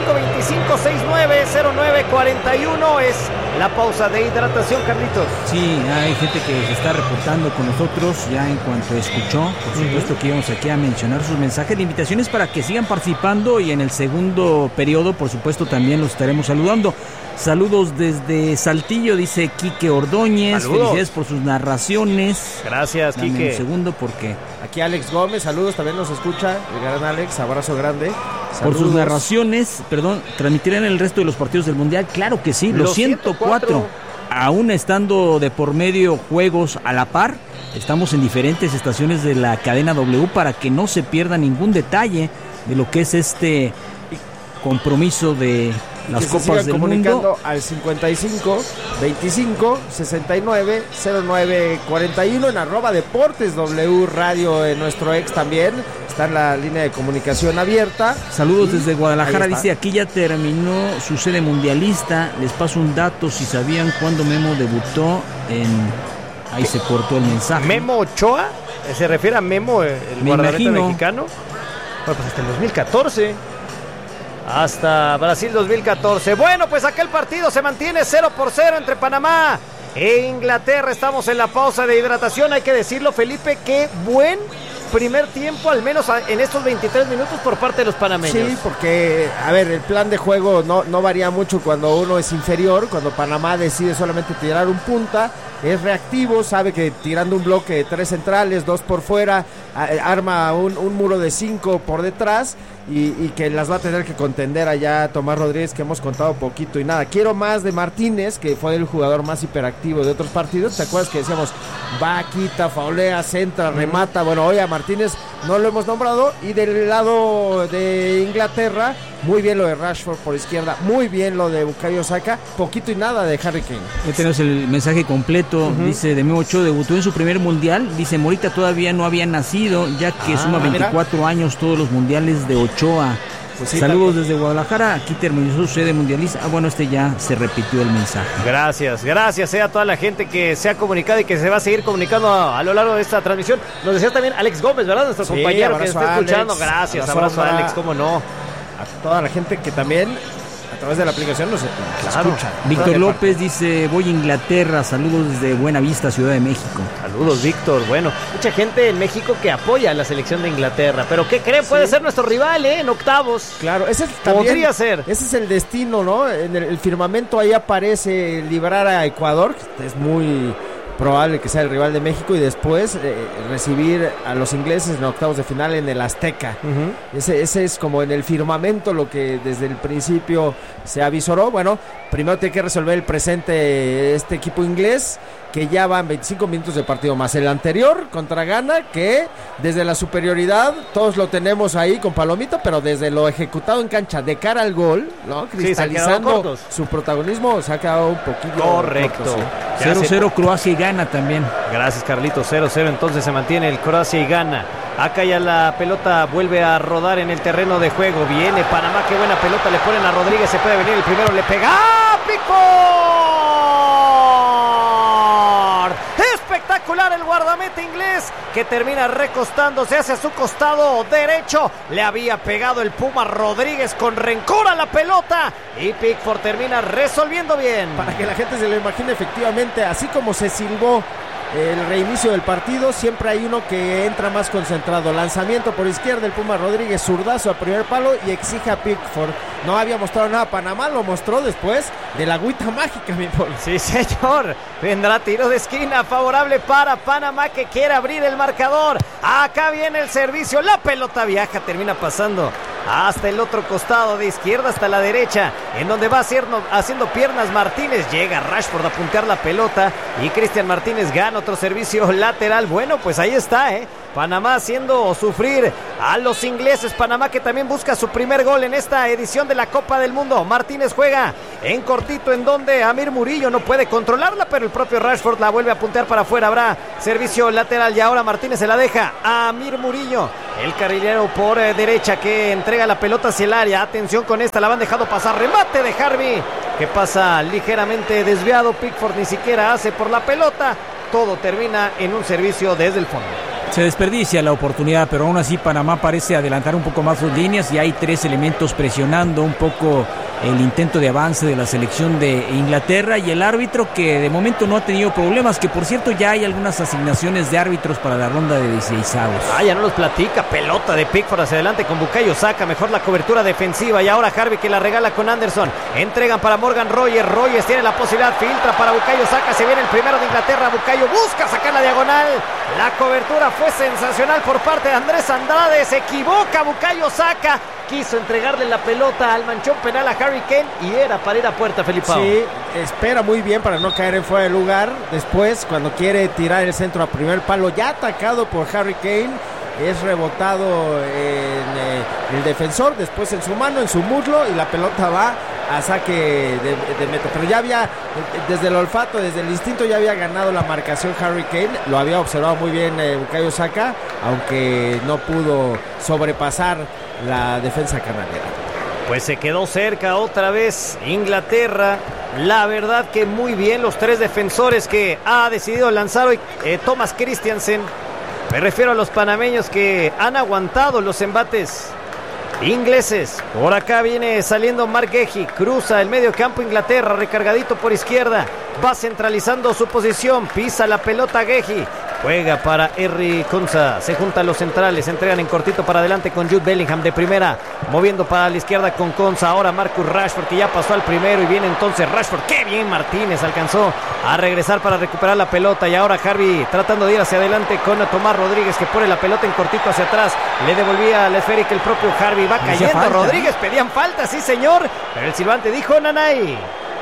55-25-69-09-41. Es la pausa de hidratación, Carlitos. Sí, hay gente que se está reportando con nosotros ya en cuanto escuchó. Por supuesto que íbamos aquí a mencionar sus mensajes de invitaciones para que sigan participando, y en el segundo periodo, por supuesto, también los estaremos saludando. Saludos desde Saltillo, dice Quique Ordóñez. Saludos. Felicidades por sus narraciones. Gracias, Dame Quique. un segundo porque... Aquí Alex Gómez, saludos, también nos escucha el gran Alex, abrazo grande. Saludos. Por sus narraciones, ¿transmitirán el resto de los partidos del Mundial? Claro que sí, los 104. Aún estando de por medio juegos a la par, estamos en diferentes estaciones de la cadena W para que no se pierda ningún detalle de lo que es este compromiso de las que Copas del Mundo. Al 55 25 69 09 41 en @Deportes W Radio, en nuestro ex también está en la línea de comunicación abierta. Saludos desde Guadalajara, dice aquí ya terminó su sede mundialista. Les paso un dato, si sabían cuándo Memo debutó en... Ahí se cortó el mensaje. ¿Memo Ochoa? ¿Se refiere a Memo, el guardameta mexicano? Bueno, pues hasta el 2014. Hasta Brasil 2014. Bueno, pues aquel partido se mantiene 0-0 entre Panamá e Inglaterra. Estamos en la pausa de hidratación. Hay que decirlo, Felipe, qué buen primer tiempo, al menos en estos 23 minutos por parte de los panameños. Sí, porque, a ver, el plan de juego no varía mucho cuando uno es inferior. Cuando Panamá decide solamente tirar un punta, es reactivo, sabe que tirando un bloque de 3 centrales, 2 por fuera, arma un muro de 5 por detrás, y que las va a tener que contender allá Tomás Rodríguez, que hemos contado poquito y nada. Quiero más de Martínez, que fue el jugador más hiperactivo de otros partidos. ¿Te acuerdas que decíamos, va, quita, faulea, centra, remata? Bueno, hoy a Martínez no lo hemos nombrado. Y del lado de Inglaterra, muy bien lo de Rashford por izquierda, muy bien lo de Bukayo Saka, poquito y nada de Harry Kane. Ya tenemos el mensaje completo. Dice de Memo Ochoa, debutó en su primer mundial. Dice Morita todavía no había nacido, ya que suma 24 años todos los mundiales de Ochoa. Pues sí, saludos desde Guadalajara, aquí terminó su sede mundialista. Bueno, ya se repitió el mensaje. Gracias a toda la gente que se ha comunicado y que se va a seguir comunicando a lo largo de esta transmisión. Nos decía también Alex Gómez, ¿verdad? Nuestro compañero que está escuchando. Gracias, abrazo a Alex, cómo no. A toda la gente que también a través de la aplicación nos escucha. Víctor López dice, voy a Inglaterra, saludos desde Buenavista, Ciudad de México. Saludos, Víctor. Bueno, mucha gente en México que apoya a la selección de Inglaterra, pero ¿qué creen? Puede ser nuestro rival, en octavos. Claro, ese podría ser. Ese es el destino, ¿no? En el firmamento ahí aparece librar a Ecuador, es muy probable que sea el rival de México, y después recibir a los ingleses en octavos de final en el Azteca. Ese es como en el firmamento lo que desde el principio se avisoró. Bueno, primero tiene que resolver el presente este equipo inglés, que ya van 25 minutos de partido más el anterior contra Ghana, que desde la superioridad todos lo tenemos ahí con palomita, pero desde lo ejecutado en cancha de cara al gol, ¿no? Cristalizando su protagonismo, se ha quedado un poquito correcto. Corto, sí. 0-0 Croacia y Ghana también. Gracias, Carlitos. 0-0 entonces se mantiene el Croacia y Ghana. Acá ya la pelota vuelve a rodar en el terreno de juego. Viene Panamá, qué buena pelota le ponen a Rodríguez, se puede venir el primero, le pega. ¡Ah! ¡Pickford! Espectacular el guardameta inglés, que termina recostándose hacia su costado derecho. Le había pegado el Puma Rodríguez con rencor a la pelota, y Pickford termina resolviendo bien. Para que la gente se lo imagine, efectivamente, así como se silbó el reinicio del partido, siempre hay uno que entra más concentrado. Lanzamiento por izquierda, el Puma Rodríguez, zurdazo a primer palo, y exige a Pickford no había mostrado nada Panamá, lo mostró después de la agüita mágica, mi Paul. Sí, señor. Vendrá tiro de esquina favorable para Panamá, que quiere abrir el marcador. Acá viene el servicio, la pelota viaja, termina pasando hasta el otro costado, de izquierda hasta la derecha, en donde va haciendo piernas Martínez. Llega Rashford a puntear la pelota y Cristian Martínez gana otro servicio lateral. Bueno, pues ahí está, Panamá haciendo sufrir a los ingleses. Panamá, que también busca su primer gol en esta edición de la Copa del Mundo. Martínez juega en cortito, en donde Amir Murillo no puede controlarla, pero el propio Rashford la vuelve a puntear para afuera. Habrá servicio lateral y ahora Martínez se la deja a Amir Murillo, el carrilero por derecha, que entrega la pelota hacia el área. Atención con esta, la van dejando pasar. Remate de Harvey, que pasa ligeramente desviado. Pickford ni siquiera hace por la pelota. Todo termina en un servicio desde el fondo. Se desperdicia la oportunidad, pero aún así Panamá parece adelantar un poco más sus líneas y hay tres elementos presionando un poco el intento de avance de la selección de Inglaterra, y el árbitro, que de momento no ha tenido problemas, que por cierto ya hay algunas asignaciones de árbitros para la ronda de 16avos. Ya no los platica. Pelota de Pickford hacia adelante con Bukayo Saka, mejor la cobertura defensiva, y ahora Harvey, que la regala con Anderson. Entregan para Morgan Rogers. Rogers tiene la posibilidad, filtra para Bukayo Saka, se viene el primero de Inglaterra. Bukayo busca sacar la diagonal. La cobertura fue sensacional por parte de Andrés Andrade. Se equivoca Bukayo Saka, quiso entregarle la pelota al manchón penal a Harry Kane y era para ir a puerta, Felipe. Sí, espera muy bien para no caer en fuera de lugar. Después, cuando quiere tirar el centro a primer palo, ya atacado por Harry Kane, es rebotado en el defensor, después en su mano, en su muslo, y la pelota va a saque de meta. Pero ya había, desde el olfato, desde el instinto, ya había ganado la marcación Harry Kane. Lo había observado muy bien Bukayo Saka, aunque no pudo sobrepasar la defensa canadiera. Pues se quedó cerca otra vez Inglaterra. La verdad que muy bien los tres defensores que ha decidido lanzar hoy Thomas Christiansen. Me refiero a los panameños que han aguantado los embates ingleses. Por acá viene saliendo Mark Guehi, cruza el medio campo Inglaterra, recargadito por izquierda, va centralizando su posición, pisa la pelota Guehi, juega para Henry Konsa, se juntan los centrales, entregan en cortito para adelante con Jude Bellingham de primera, moviendo para la izquierda con Konsa, ahora Marcus Rashford, que ya pasó al primero, y viene entonces Rashford. ¡Qué bien Martínez! Alcanzó a regresar para recuperar la pelota, y ahora Harvey tratando de ir hacia adelante con Tomás Rodríguez, que pone la pelota en cortito hacia atrás, le devolvía la esférica el propio Harvey, va cayendo Rodríguez, pedían falta, sí señor, pero el silbante dijo nanay.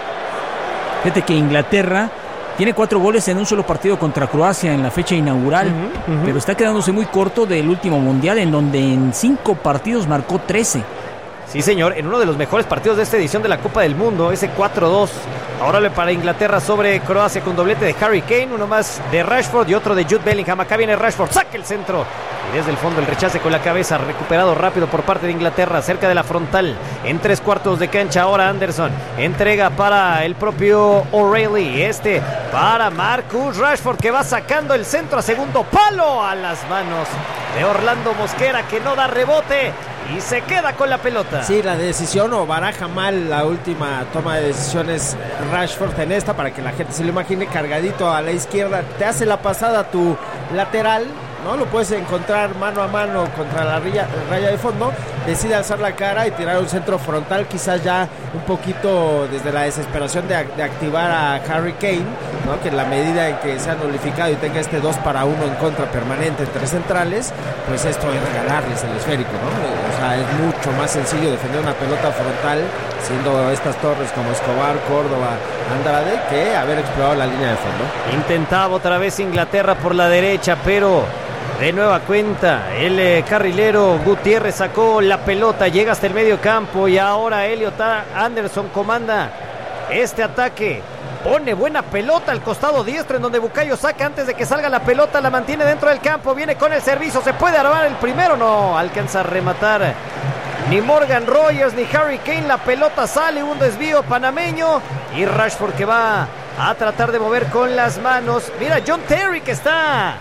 Fíjate que Inglaterra tiene 4 goles en un solo partido contra Croacia en la fecha inaugural, pero está quedándose muy corto del último mundial, en donde en 5 partidos marcó 13. Sí, señor, en uno de los mejores partidos de esta edición de la Copa del Mundo, ese 4-2. Ahora para Inglaterra sobre Croacia con doblete de Harry Kane, uno más de Rashford y otro de Jude Bellingham. Acá viene Rashford, saca el centro y desde el fondo el rechace con la cabeza, recuperado rápido por parte de Inglaterra, cerca de la frontal, en 3/4 de cancha. Ahora Anderson entrega para el propio O'Reilly, para Marcus Rashford, que va sacando el centro a segundo palo, a las manos de Orlando Mosquera, que no da rebote y se queda con la pelota. Sí, la decisión, o baraja mal la última toma de decisiones Rashford en esta, para que la gente se lo imagine, cargadito a la izquierda, te hace la pasada a tu lateral, ¿no? Lo puedes encontrar mano a mano contra la raya de fondo, decide alzar la cara y tirar un centro frontal, quizás ya un poquito desde la desesperación de activar a Harry Kane, ¿no? Que en la medida en que se ha nulificado y tenga 2-1 en contra permanente entre centrales, pues esto es regalarles el esférico, ¿no? O sea, es mucho más sencillo defender una pelota frontal siendo estas torres como Escobar, Córdoba, Andrade, que haber explorado la línea de fondo. Intentaba otra vez Inglaterra por la derecha, pero de nueva cuenta el carrilero Gutiérrez sacó la pelota, llega hasta el medio campo, y ahora Elliot Anderson comanda este ataque. Pone buena pelota al costado diestro, en donde Bukayo Saka, antes de que salga la pelota, la mantiene dentro del campo, viene con el servicio, se puede armar el primero, no alcanza a rematar ni Morgan Rogers ni Harry Kane. La pelota sale, un desvío panameño, y Rashford, que va a tratar de mover con las manos. Mira, John Terry, que está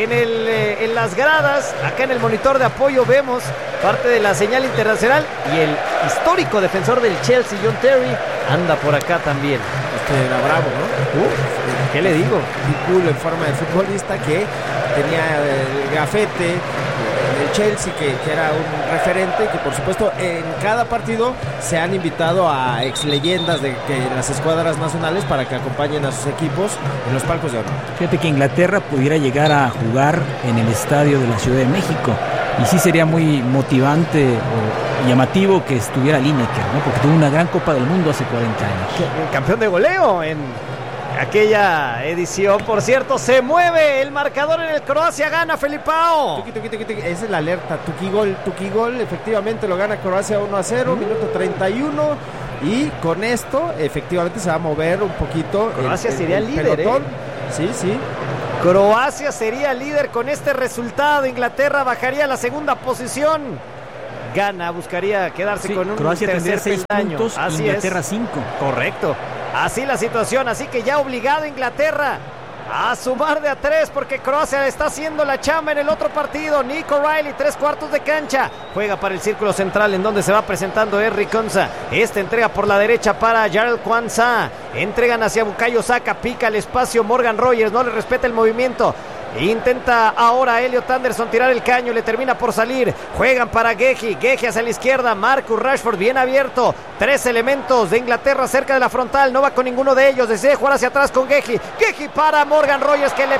en las gradas. Acá en el monitor de apoyo vemos parte de la señal internacional, y el histórico defensor del Chelsea, John Terry, anda por acá también. Era bravo, ¿no? ¿Qué le digo? Y cool en forma de futbolista, que tenía el gafete el Chelsea, que era un referente, que por supuesto en cada partido se han invitado a ex leyendas de las escuadras nacionales para que acompañen a sus equipos en los palcos de honor. Fíjate que Inglaterra pudiera llegar a jugar en el estadio de la Ciudad de México, y sí sería muy motivante o llamativo que estuviera Lineker, ¿no? Porque tuvo una gran Copa del Mundo hace 40 años. Campeón de goleo en aquella edición. Por cierto, se mueve el marcador en el Croacia, gana Felipao. Esa es la alerta, Tuki gol, efectivamente lo gana Croacia 1-0, minuto 31, y con esto efectivamente se va a mover un poquito. Croacia sería líder, pelotón. Sí. Croacia sería líder con este resultado. Inglaterra bajaría a la segunda posición. Gana, buscaría quedarse con un Croacia tendría 6 puntos, así Inglaterra es. 5. Correcto. Así la situación, así que ya obligado Inglaterra a sumar de a 3 porque Croacia le está haciendo la chamba en el otro partido. Nico Riley, 3/4 de cancha. Juega para el círculo central en donde se va presentando Henry Konsa. Esta entrega por la derecha para Jarell Quansah. Entregan hacia Bukayo Saka, pica el espacio Morgan Rogers, no le respeta el movimiento. Intenta ahora Elliot Anderson tirar el caño, le termina por salir. Juegan para Gehi hacia la izquierda, Marcus Rashford bien abierto. 3 elementos de Inglaterra cerca de la frontal, no va con ninguno de ellos, decide jugar hacia atrás con Gehi para Morgan Rogers que le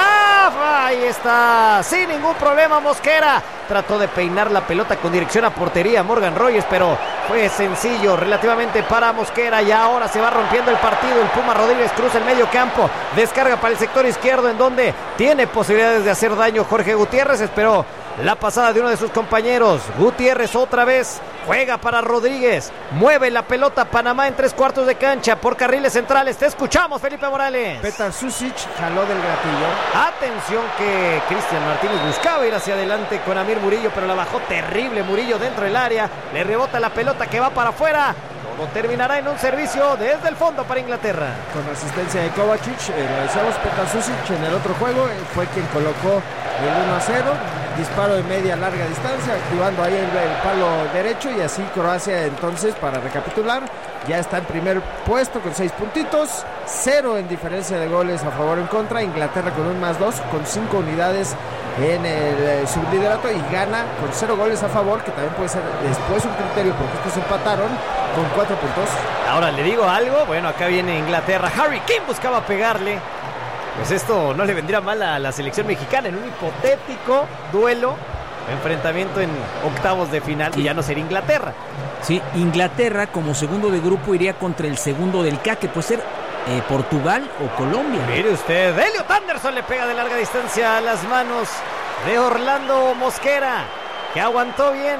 pega. Ahí está, sin ningún problema Mosquera. Trató de peinar la pelota con dirección a portería Morgan Rogers, pero fue sencillo relativamente para Mosquera. Y ahora se va rompiendo el partido. El Puma Rodríguez cruza el medio campo, descarga para el sector izquierdo en donde tiene posibilidades de hacer daño Jorge Gutiérrez. Esperó la pasada de uno de sus compañeros. Gutiérrez otra vez juega para Rodríguez, mueve la pelota Panamá en 3/4 de cancha por carriles centrales. Te escuchamos, Felipe Morales. Petar Susic jaló del gatillo. Atención que Cristian Martínez buscaba ir hacia adelante con Amir Murillo, pero la bajó terrible Murillo dentro del área. Le rebota la pelota que va para afuera. Todo terminará en un servicio desde el fondo para Inglaterra. Con asistencia de Kovacic, lo decíamos, Petar Susic en el otro juego fue quien colocó el 1-0. Disparo de media larga distancia, activando ahí el palo derecho, y así Croacia entonces, para recapitular, ya está en primer puesto con 6 puntitos, 0 en diferencia de goles a favor o en contra. Inglaterra con un +2, con 5 unidades en el subliderato, y gana con 0 goles a favor, que también puede ser después un criterio porque estos empataron con 4 puntos. Ahora le digo algo, bueno, acá viene Inglaterra, Harry Kane buscaba pegarle. Pues esto no le vendría mal a la selección mexicana en un hipotético duelo, enfrentamiento en octavos de final, y ya no sería Inglaterra. Sí, Inglaterra como segundo de grupo iría contra el segundo del K, que puede ser Portugal o Colombia. Mire usted, Elliot Anderson le pega de larga distancia a las manos de Orlando Mosquera, que aguantó bien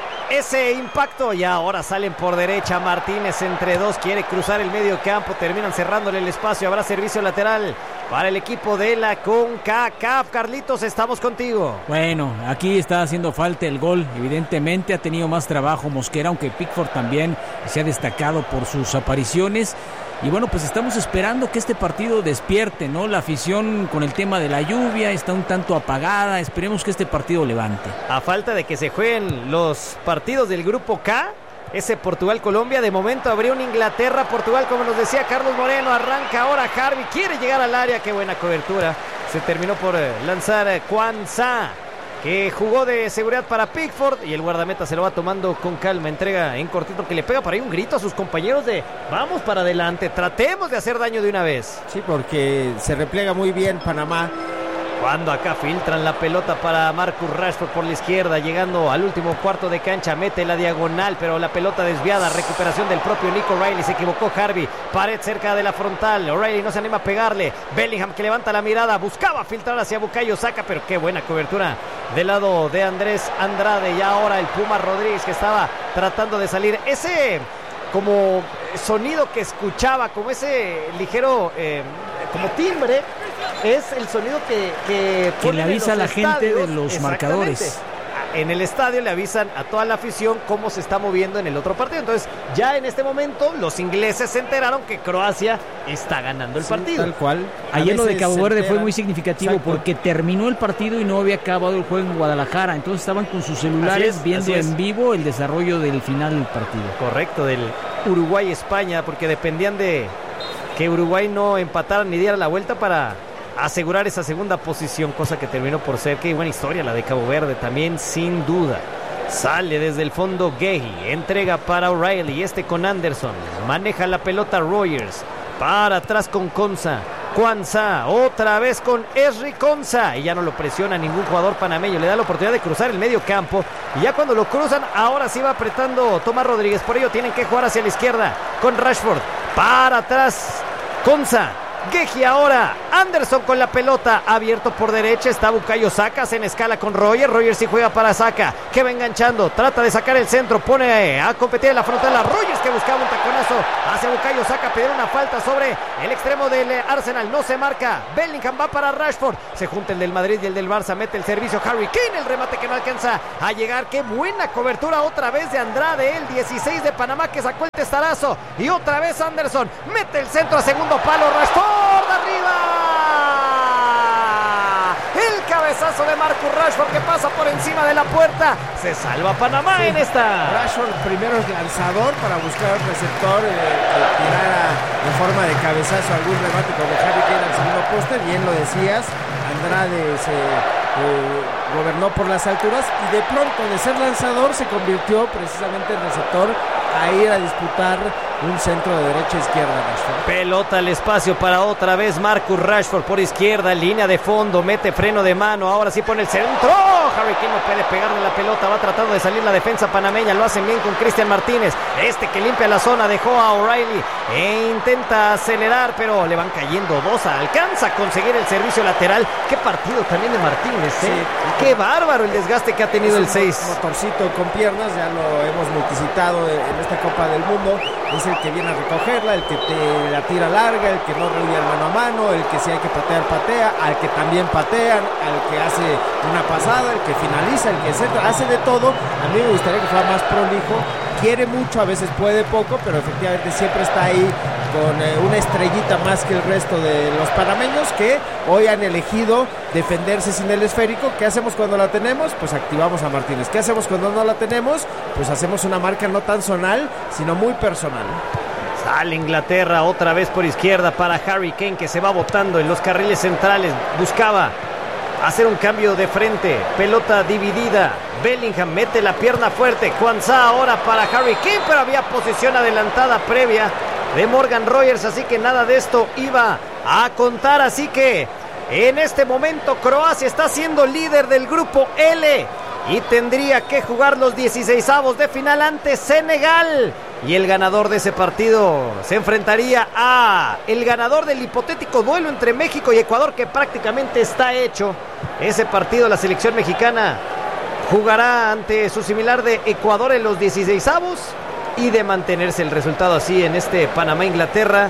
ese impacto, y ahora salen por derecha. Martínez entre dos, quiere cruzar el medio campo, terminan cerrándole el espacio. Habrá servicio lateral para el equipo de la CONCACAF. Carlitos, estamos contigo. Bueno, aquí está haciendo falta el gol. Evidentemente ha tenido más trabajo Mosquera, aunque Pickford también se ha destacado por sus apariciones. Y bueno, pues estamos esperando que este partido despierte, ¿no? La afición con el tema de la lluvia está un tanto apagada. Esperemos que este partido levante. A falta de que se jueguen los partidos del grupo K, ese Portugal-Colombia, de momento habría un Inglaterra-Portugal, como nos decía Carlos Moreno. Arranca ahora Harvey, quiere llegar al área, qué buena cobertura. Se terminó por lanzar Quansah, que jugó de seguridad para Pickford, y el guardameta se lo va tomando con calma. Entrega en cortito, que le pega por ahí un grito a sus compañeros de vamos para adelante, tratemos de hacer daño de una vez. Sí, porque se replega muy bien Panamá. Cuando acá filtran la pelota para Marcus Rashford por la izquierda, llegando al último cuarto de cancha, mete la diagonal, pero la pelota desviada, recuperación del propio Nico Riley, se equivocó Harvey, pared cerca de la frontal, O'Reilly no se anima a pegarle, Bellingham que levanta la mirada, buscaba filtrar hacia Bukayo Saka, pero qué buena cobertura del lado de Andrés Andrade. Y ahora el Puma Rodríguez, que estaba tratando de salir, ese como sonido que escuchaba, como ese ligero como timbre, es el sonido que le avisa a la gente de los marcadores. En el estadio le avisan a toda la afición cómo se está moviendo en el otro partido. Entonces, ya en este momento, los ingleses se enteraron que Croacia está ganando el partido. Tal cual. Ayer lo de Cabo Verde fue muy significativo. Exacto. Porque terminó el partido y no había acabado el juego en Guadalajara. Entonces estaban con sus celulares viendo en vivo el desarrollo del final del partido. Correcto, del Uruguay-España, porque dependían de que Uruguay no empatara ni diera la vuelta para asegurar esa segunda posición, cosa que terminó por ser. Qué buena historia la de Cabo Verde también, sin duda. Sale desde el fondo Gehi, entrega para O'Reilly, con Anderson, maneja la pelota Rogers, para atrás con Kwanza, otra vez con Esri Konsa, y ya no lo presiona ningún jugador panameño, le da la oportunidad de cruzar el medio campo, y ya cuando lo cruzan, ahora sí va apretando Tomás Rodríguez, por ello tienen que jugar hacia la izquierda, con Rashford, para atrás, Konsa, Gehi ahora, Anderson con la pelota, abierto por derecha, está Bukayo Saka, se en escala con Rogers sí juega para Saka, que va enganchando, trata de sacar el centro, pone a competir en la frontal a Rogers, que buscaba un taconazo hacia Bukayo Saka, pedir una falta sobre el extremo del Arsenal, no se marca, Bellingham va para Rashford, se junta el del Madrid y el del Barça, mete el servicio Harry Kane, el remate que no alcanza a llegar, qué buena cobertura otra vez de Andrade, el 16 de Panamá que sacó el testarazo, y otra vez Anderson, mete el centro a segundo palo, Rashford arriba, el cabezazo de Marcus Rashford que pasa por encima de la puerta, se salva Panamá en esta. Rashford primero es lanzador para buscar un receptor que tirara en forma de cabezazo algún remate como Harry Kane al segundo poste, bien lo decías, Andrade se gobernó por las alturas y de pronto de ser lanzador se convirtió precisamente en receptor a ir a disputar un centro de derecha a izquierda. Rashford. Pelota al espacio para otra vez Marcus Rashford por izquierda, línea de fondo, mete freno de mano, ahora sí pone el centro, Harry Kane no puede pegarle la pelota, va tratando de salir la defensa panameña, lo hacen bien con Cristian Martínez, que limpia la zona, dejó a O'Reilly e intenta acelerar, pero le van cayendo dos, alcanza a conseguir el servicio lateral. Qué partido también de Martínez, ¿eh? Sí. Qué bárbaro el desgaste que ha tenido el 6. Motorcito con piernas, ya lo hemos multicitado en esta Copa del Mundo, es el que viene a recogerla, el que te la tira larga, el que no reúne el mano a mano, el que si hay que patear, patea, al que también patean, al que hace una pasada, el que finaliza, el que etcétera, hace de todo. A mí me gustaría que fuera más prolijo, quiere mucho, a veces puede poco, pero efectivamente siempre está ahí con una estrellita más que el resto de los panameños que hoy han elegido defenderse sin el esférico. ¿Qué hacemos cuando la tenemos? Pues activamos a Martínez. ¿Qué hacemos cuando no la tenemos? Pues hacemos una marca no tan zonal, sino muy personal. Sale Inglaterra otra vez por izquierda para Harry Kane, que se va botando en los carriles centrales, buscaba hacer un cambio de frente, pelota dividida, Bellingham mete la pierna fuerte, Kwanza ahora para Harry Kane, pero había posición adelantada previa de Morgan Rogers, así que nada de esto iba a contar, así que en este momento Croacia está siendo líder del grupo L y tendría que jugar los 16avos de final ante Senegal. Y el ganador de ese partido se enfrentaría a el ganador del hipotético duelo entre México y Ecuador, que prácticamente está hecho. Ese partido la selección mexicana jugará ante su similar de Ecuador en los 16avos, y de mantenerse el resultado así en este Panamá-Inglaterra,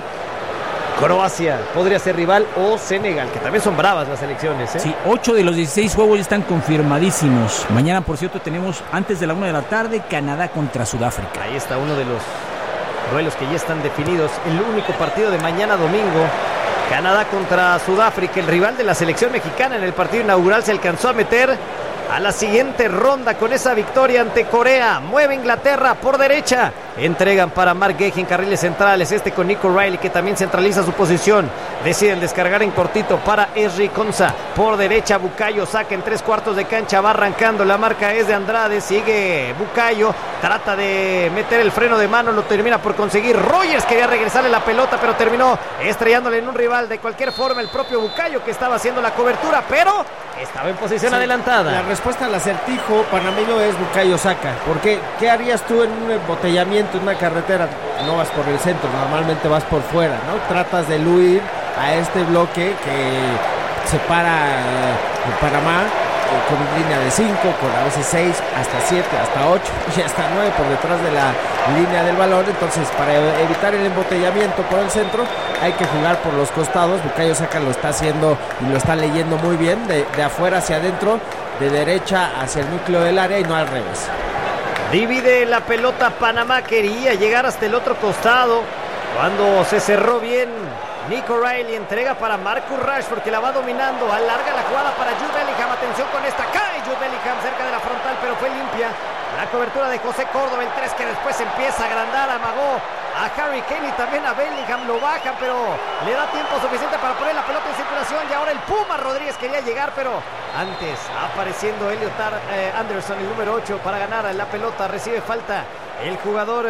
Croacia podría ser rival, o Senegal, que también son bravas las selecciones, ¿eh? Sí, 8 de los 16 juegos ya están confirmadísimos. Mañana, por cierto, tenemos antes de la 1 de la tarde Canadá contra Sudáfrica. Ahí está uno de los duelos que ya están definidos. El único partido de mañana domingo, Canadá contra Sudáfrica. El rival de la selección mexicana en el partido inaugural se alcanzó a meter a la siguiente ronda con esa victoria ante Corea. Mueve Inglaterra por derecha, entregan para Mark Gehi en carriles centrales, con Nico O'Reilly, que también centraliza su posición. Deciden descargar en cortito para Esri Konsa, por derecha Bukayo Saka en 3/4 de cancha, va arrancando, la marca es de Andrade, sigue Bukayo, trata de meter el freno de mano, lo termina por conseguir. Rogers quería regresarle la pelota, pero terminó estrellándole en un rival. De cualquier forma, el propio Bukayo, que estaba haciendo la cobertura, pero estaba en posición adelantada. La respuesta al acertijo panameño es Bukayo Saka. Porque ¿qué harías tú en un embotellamiento, en una carretera? No vas por el centro, normalmente vas por fuera, ¿no? Tratas de eludir a este bloque que separa Panamá con línea de 5, con a veces 6, hasta 7, hasta 8 y hasta 9 por detrás de la línea del balón. Entonces, para evitar el embotellamiento por el centro, hay que jugar por los costados. Bukayo Saka lo está haciendo y lo está leyendo muy bien, de afuera hacia adentro, de derecha hacia el núcleo del área, y no al revés. Divide la pelota Panamá, quería llegar hasta el otro costado cuando se cerró bien. Nico O'Reilly entrega para Marcus Rashford, que la va dominando, alarga la jugada para Jude Bellingham, atención con esta, cae Jude Bellingham cerca de la frontal, pero fue limpia la cobertura de José Córdoba, el 3 que después empieza a agrandar, amagó a Harry Kane y también a Bellingham. Lo bajan, pero le da tiempo suficiente para poner la pelota en circulación. Y ahora el Puma Rodríguez quería llegar, pero antes apareciendo Elliot Anderson, el número 8, para ganar la pelota. Recibe falta el jugador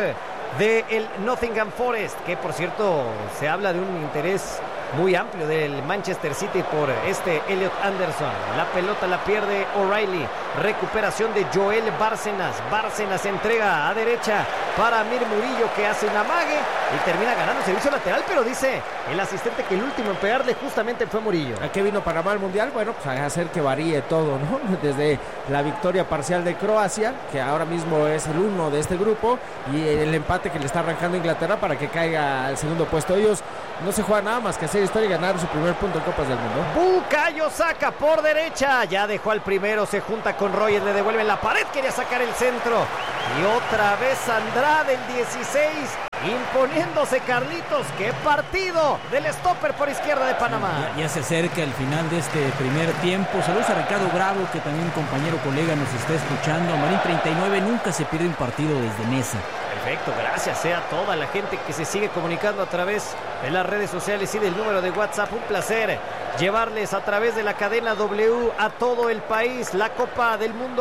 del Nottingham Forest, que por cierto se habla de un interés muy amplio del Manchester City por este Elliot Anderson. La pelota la pierde O'Reilly. Recuperación de Joel Bárcenas. Bárcenas entrega a derecha para Mir Murillo, que hace un amague y termina ganando servicio lateral, pero dice el asistente que el último en pegarle justamente fue Murillo. ¿A qué vino Panamá al Mundial? Bueno, pues a hacer que varíe todo, ¿no? Desde la victoria parcial de Croacia, que ahora mismo es el 1 de este grupo, y el empate que le está arrancando Inglaterra para que caiga al segundo puesto. Ellos no se juegan nada más que hacer historia y ganar su primer punto en Copas del Mundo. Bukayo Saka por derecha, ya dejó al primero, se junta con Royes, le devuelven la pared, quería sacar el centro y otra vez Andrade, el 16, imponiéndose. Carlitos, qué partido del stopper por izquierda de Panamá. Ya se acerca el final de este primer tiempo. Saludos a Ricardo Bravo, que también compañero colega nos está escuchando. Marín 39, nunca se pierde un partido desde Mesa. Perfecto, gracias a toda la gente que se sigue comunicando a través de las redes sociales y del número de WhatsApp. Un placer llevarles a través de la cadena W a todo el país la Copa del Mundo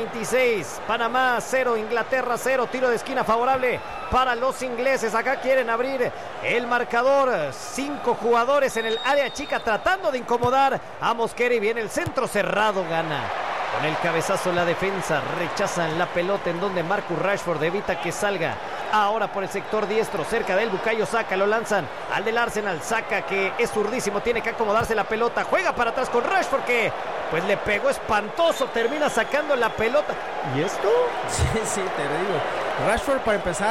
2026. Panamá 0, Inglaterra 0, tiro de esquina favorable para los ingleses. Acá quieren abrir el marcador. 5 jugadores en el área chica tratando de incomodar a Mosquera y viene el centro cerrado, gana. Con el cabezazo la defensa, rechazan la pelota en donde Marcus Rashford evita que salga. Ahora por el sector diestro, cerca del Bukayo Saka, lo lanzan al del Arsenal. Saka, que es zurdísimo, tiene que acomodarse la pelota, juega para atrás con Rashford, que pues le pegó espantoso, termina sacando la pelota. ¿Y esto? Sí, te digo. Rashford, para empezar,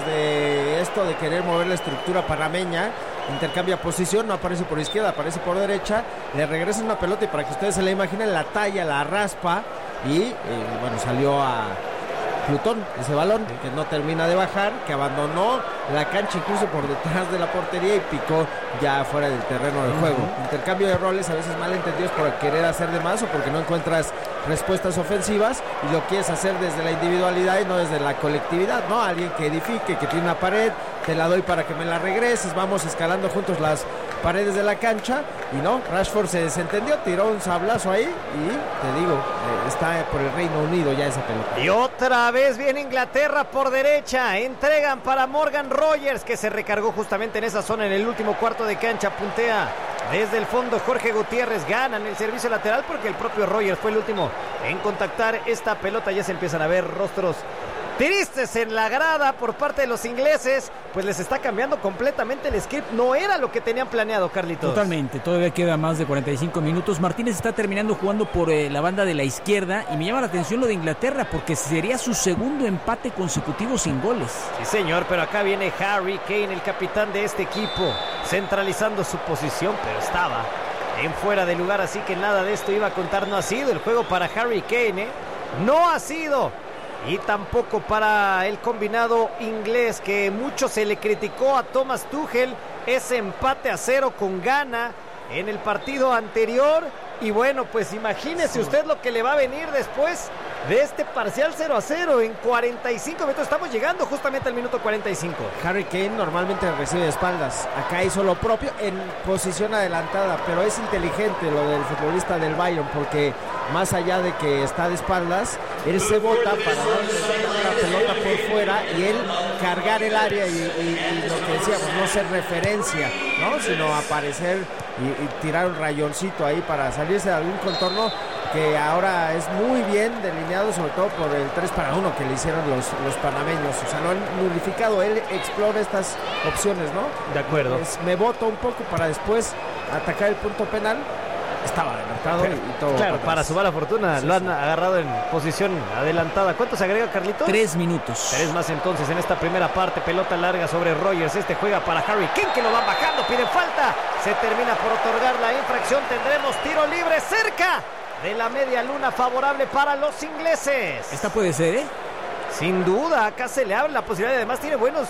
desde esto de querer mover la estructura panameña, intercambia posición, no aparece por izquierda, aparece por derecha, le regresa una pelota y para que ustedes se la imaginen, la talla, la raspa y bueno, salió a Plutón ese balón, que no termina de bajar, que abandonó la cancha incluso por detrás de la portería y picó ya fuera del terreno de juego. Intercambio de roles a veces mal entendidos por querer hacer de más o porque no encuentras respuestas ofensivas y lo quieres hacer desde la individualidad y no desde la colectividad, ¿no? Alguien que edifique, que tiene una pared, te la doy para que me la regreses, vamos escalando juntos las paredes de la cancha y no, Rashford se desentendió, tiró un sablazo ahí y te digo, está por el Reino Unido ya esa pelota. Y otra vez viene Inglaterra por derecha, entregan para Morgan Rogers, que se recargó justamente en esa zona en el último cuarto de cancha, puntea desde el fondo Jorge Gutiérrez, ganan el servicio lateral porque el propio Rogers fue el último en contactar esta pelota. Ya se empiezan a ver rostros tristes en la grada por parte de los ingleses, pues les está cambiando completamente el script, no era lo que tenían planeado, Carlitos. Totalmente, todavía queda más de 45 minutos, Martínez está terminando jugando por la banda de la izquierda y me llama la atención lo de Inglaterra porque sería su segundo empate consecutivo sin goles. Sí señor, pero acá viene Harry Kane, el capitán de este equipo, centralizando su posición, pero estaba en fuera de lugar, así que nada de esto iba a contar, no ha sido el juego para Harry Kane, no ha sido. Y tampoco para el combinado inglés, que mucho se le criticó a Thomas Tuchel ese empate a 0 con Ghana en el partido anterior. Y bueno, pues imagínese usted lo que le va a venir después de este parcial 0-0 en 45 minutos. Estamos llegando justamente al minuto 45. Harry Kane normalmente recibe de espaldas. Acá hizo lo propio en posición adelantada, pero es inteligente lo del futbolista del Bayern porque más allá de que está de espaldas, él se bota para darle la pelota por fuera y él cargar el área y lo que decíamos, no ser referencia, ¿no? Sino aparecer y tirar un rayoncito ahí para salirse de algún contorno que ahora es muy bien delineado, sobre todo por el 3-1 que le hicieron los panameños. O sea, lo han nulificado, él explora estas opciones, ¿no? De acuerdo. Me boto un poco para después atacar el punto penal. Estaba adelantado y todo. Claro, para su mala fortuna lo han agarrado en posición adelantada. ¿Cuánto se agrega, Carlitos? 3 minutos. 3 más entonces en esta primera parte. Pelota larga sobre Rogers. Este juega para Harry Kane, que lo van bajando. Piden falta. Se termina por otorgar la infracción. Tendremos tiro libre cerca de la media luna favorable para los ingleses. Esta puede ser, ¿eh? Sin duda, acá se le abre la posibilidad. Además tiene buenos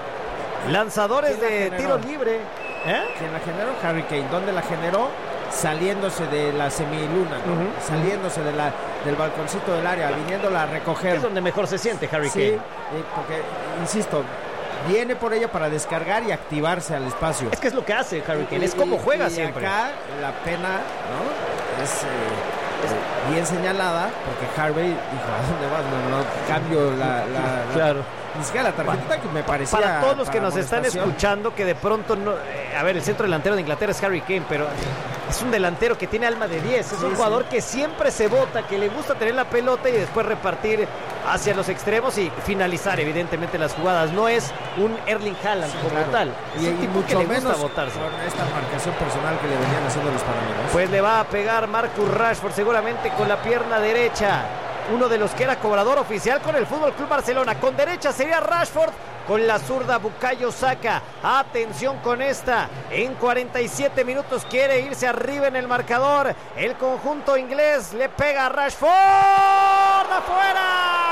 lanzadores de tiro libre. ¿Quién la generó? Harry Kane. ¿Dónde la generó? Saliéndose de la semiluna, ¿no? Saliéndose del balconcito del área, viniéndola a recoger. Es donde mejor se siente Harry Kane. Sí, porque, insisto, viene por ella para descargar y activarse al espacio. Es que es lo que hace Harry Kane, es como juega siempre. Acá la pena, ¿no? Es bien señalada, porque Harvey dijo, ¿a dónde vas? No cambio claro. Ni siquiera la tarjetita que me parecía. Para todos los que nos están escuchando, que de pronto no. A ver, el centro delantero de Inglaterra es Harry Kane, pero es un delantero que tiene alma de 10. Es un jugador que siempre se bota, que le gusta tener la pelota y después repartir hacia los extremos y finalizar, evidentemente, las jugadas. No es un Erling Haaland como tal. Es un tipo mucho que le gusta menos botarse. Con esta marcación personal que le venían haciendo los panameños. Pues le va a pegar Marcus Rashford seguramente con la pierna derecha. Uno de los que era cobrador oficial con el Fútbol Club Barcelona. Con derecha sería Rashford, con la zurda Bukayo Saka. Atención con esta. En 47 minutos quiere irse arriba en el marcador. El conjunto inglés le pega a Rashford. ¡Afuera!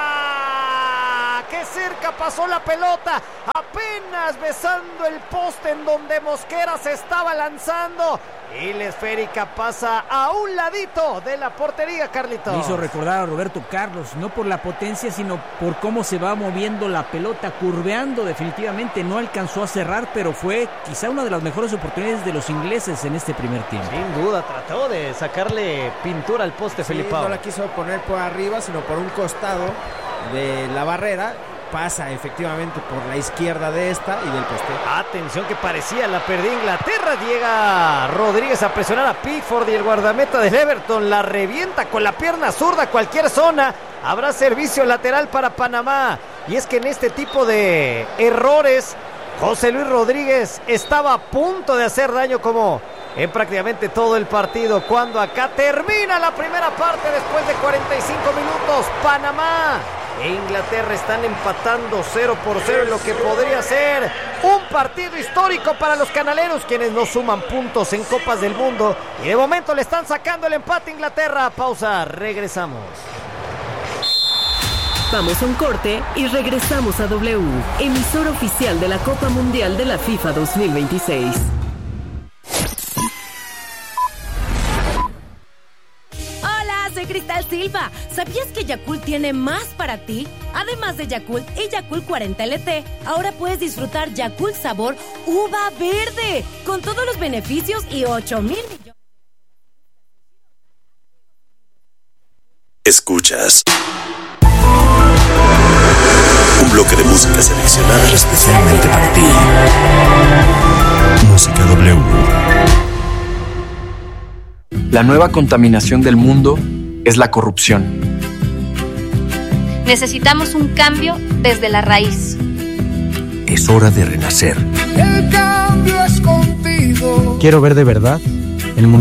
¡Qué cerca pasó la pelota! Apenas besando el poste en donde Mosquera se estaba lanzando. Y la esférica pasa a un ladito de la portería, Carlitos. Me hizo recordar a Roberto Carlos, no por la potencia, sino por cómo se va moviendo la pelota, curveando. Definitivamente no alcanzó a cerrar, pero fue quizá una de las mejores oportunidades de los ingleses en este primer tiempo. Sin duda, trató de sacarle pintura al poste, Felipe. No la quiso poner por arriba, sino por un costado de la barrera. Pasa efectivamente por la izquierda de esta y del poste. Atención que parecía la perdía Inglaterra. Llega Rodríguez a presionar a Pickford y el guardameta del Everton la revienta con la pierna zurda cualquier zona. Habrá servicio lateral para Panamá. Y es que en este tipo de errores José Luis Rodríguez estaba a punto de hacer daño como en prácticamente todo el partido. Cuando acá termina la primera parte después de 45 minutos. Panamá e Inglaterra están empatando 0-0 en lo que podría ser un partido histórico para los canaleros, quienes no suman puntos en Copas del Mundo y de momento le están sacando el empate a Inglaterra. Pausa, regresamos. Vamos a un corte y regresamos a W, emisora oficial de la Copa Mundial de la FIFA 2026. Soy Cristal Silva. ¿Sabías que Yakult tiene más para ti? Además de Yakult y Yakult 40 LT, ahora puedes disfrutar Yakult sabor uva verde, con todos los beneficios y 8,000 millones. Escuchas un bloque de música seleccionada especialmente para ti. Música W. La nueva contaminación del mundo es la corrupción. Necesitamos un cambio desde la raíz. Es hora de renacer. El cambio es contigo. Quiero ver de verdad el mundo.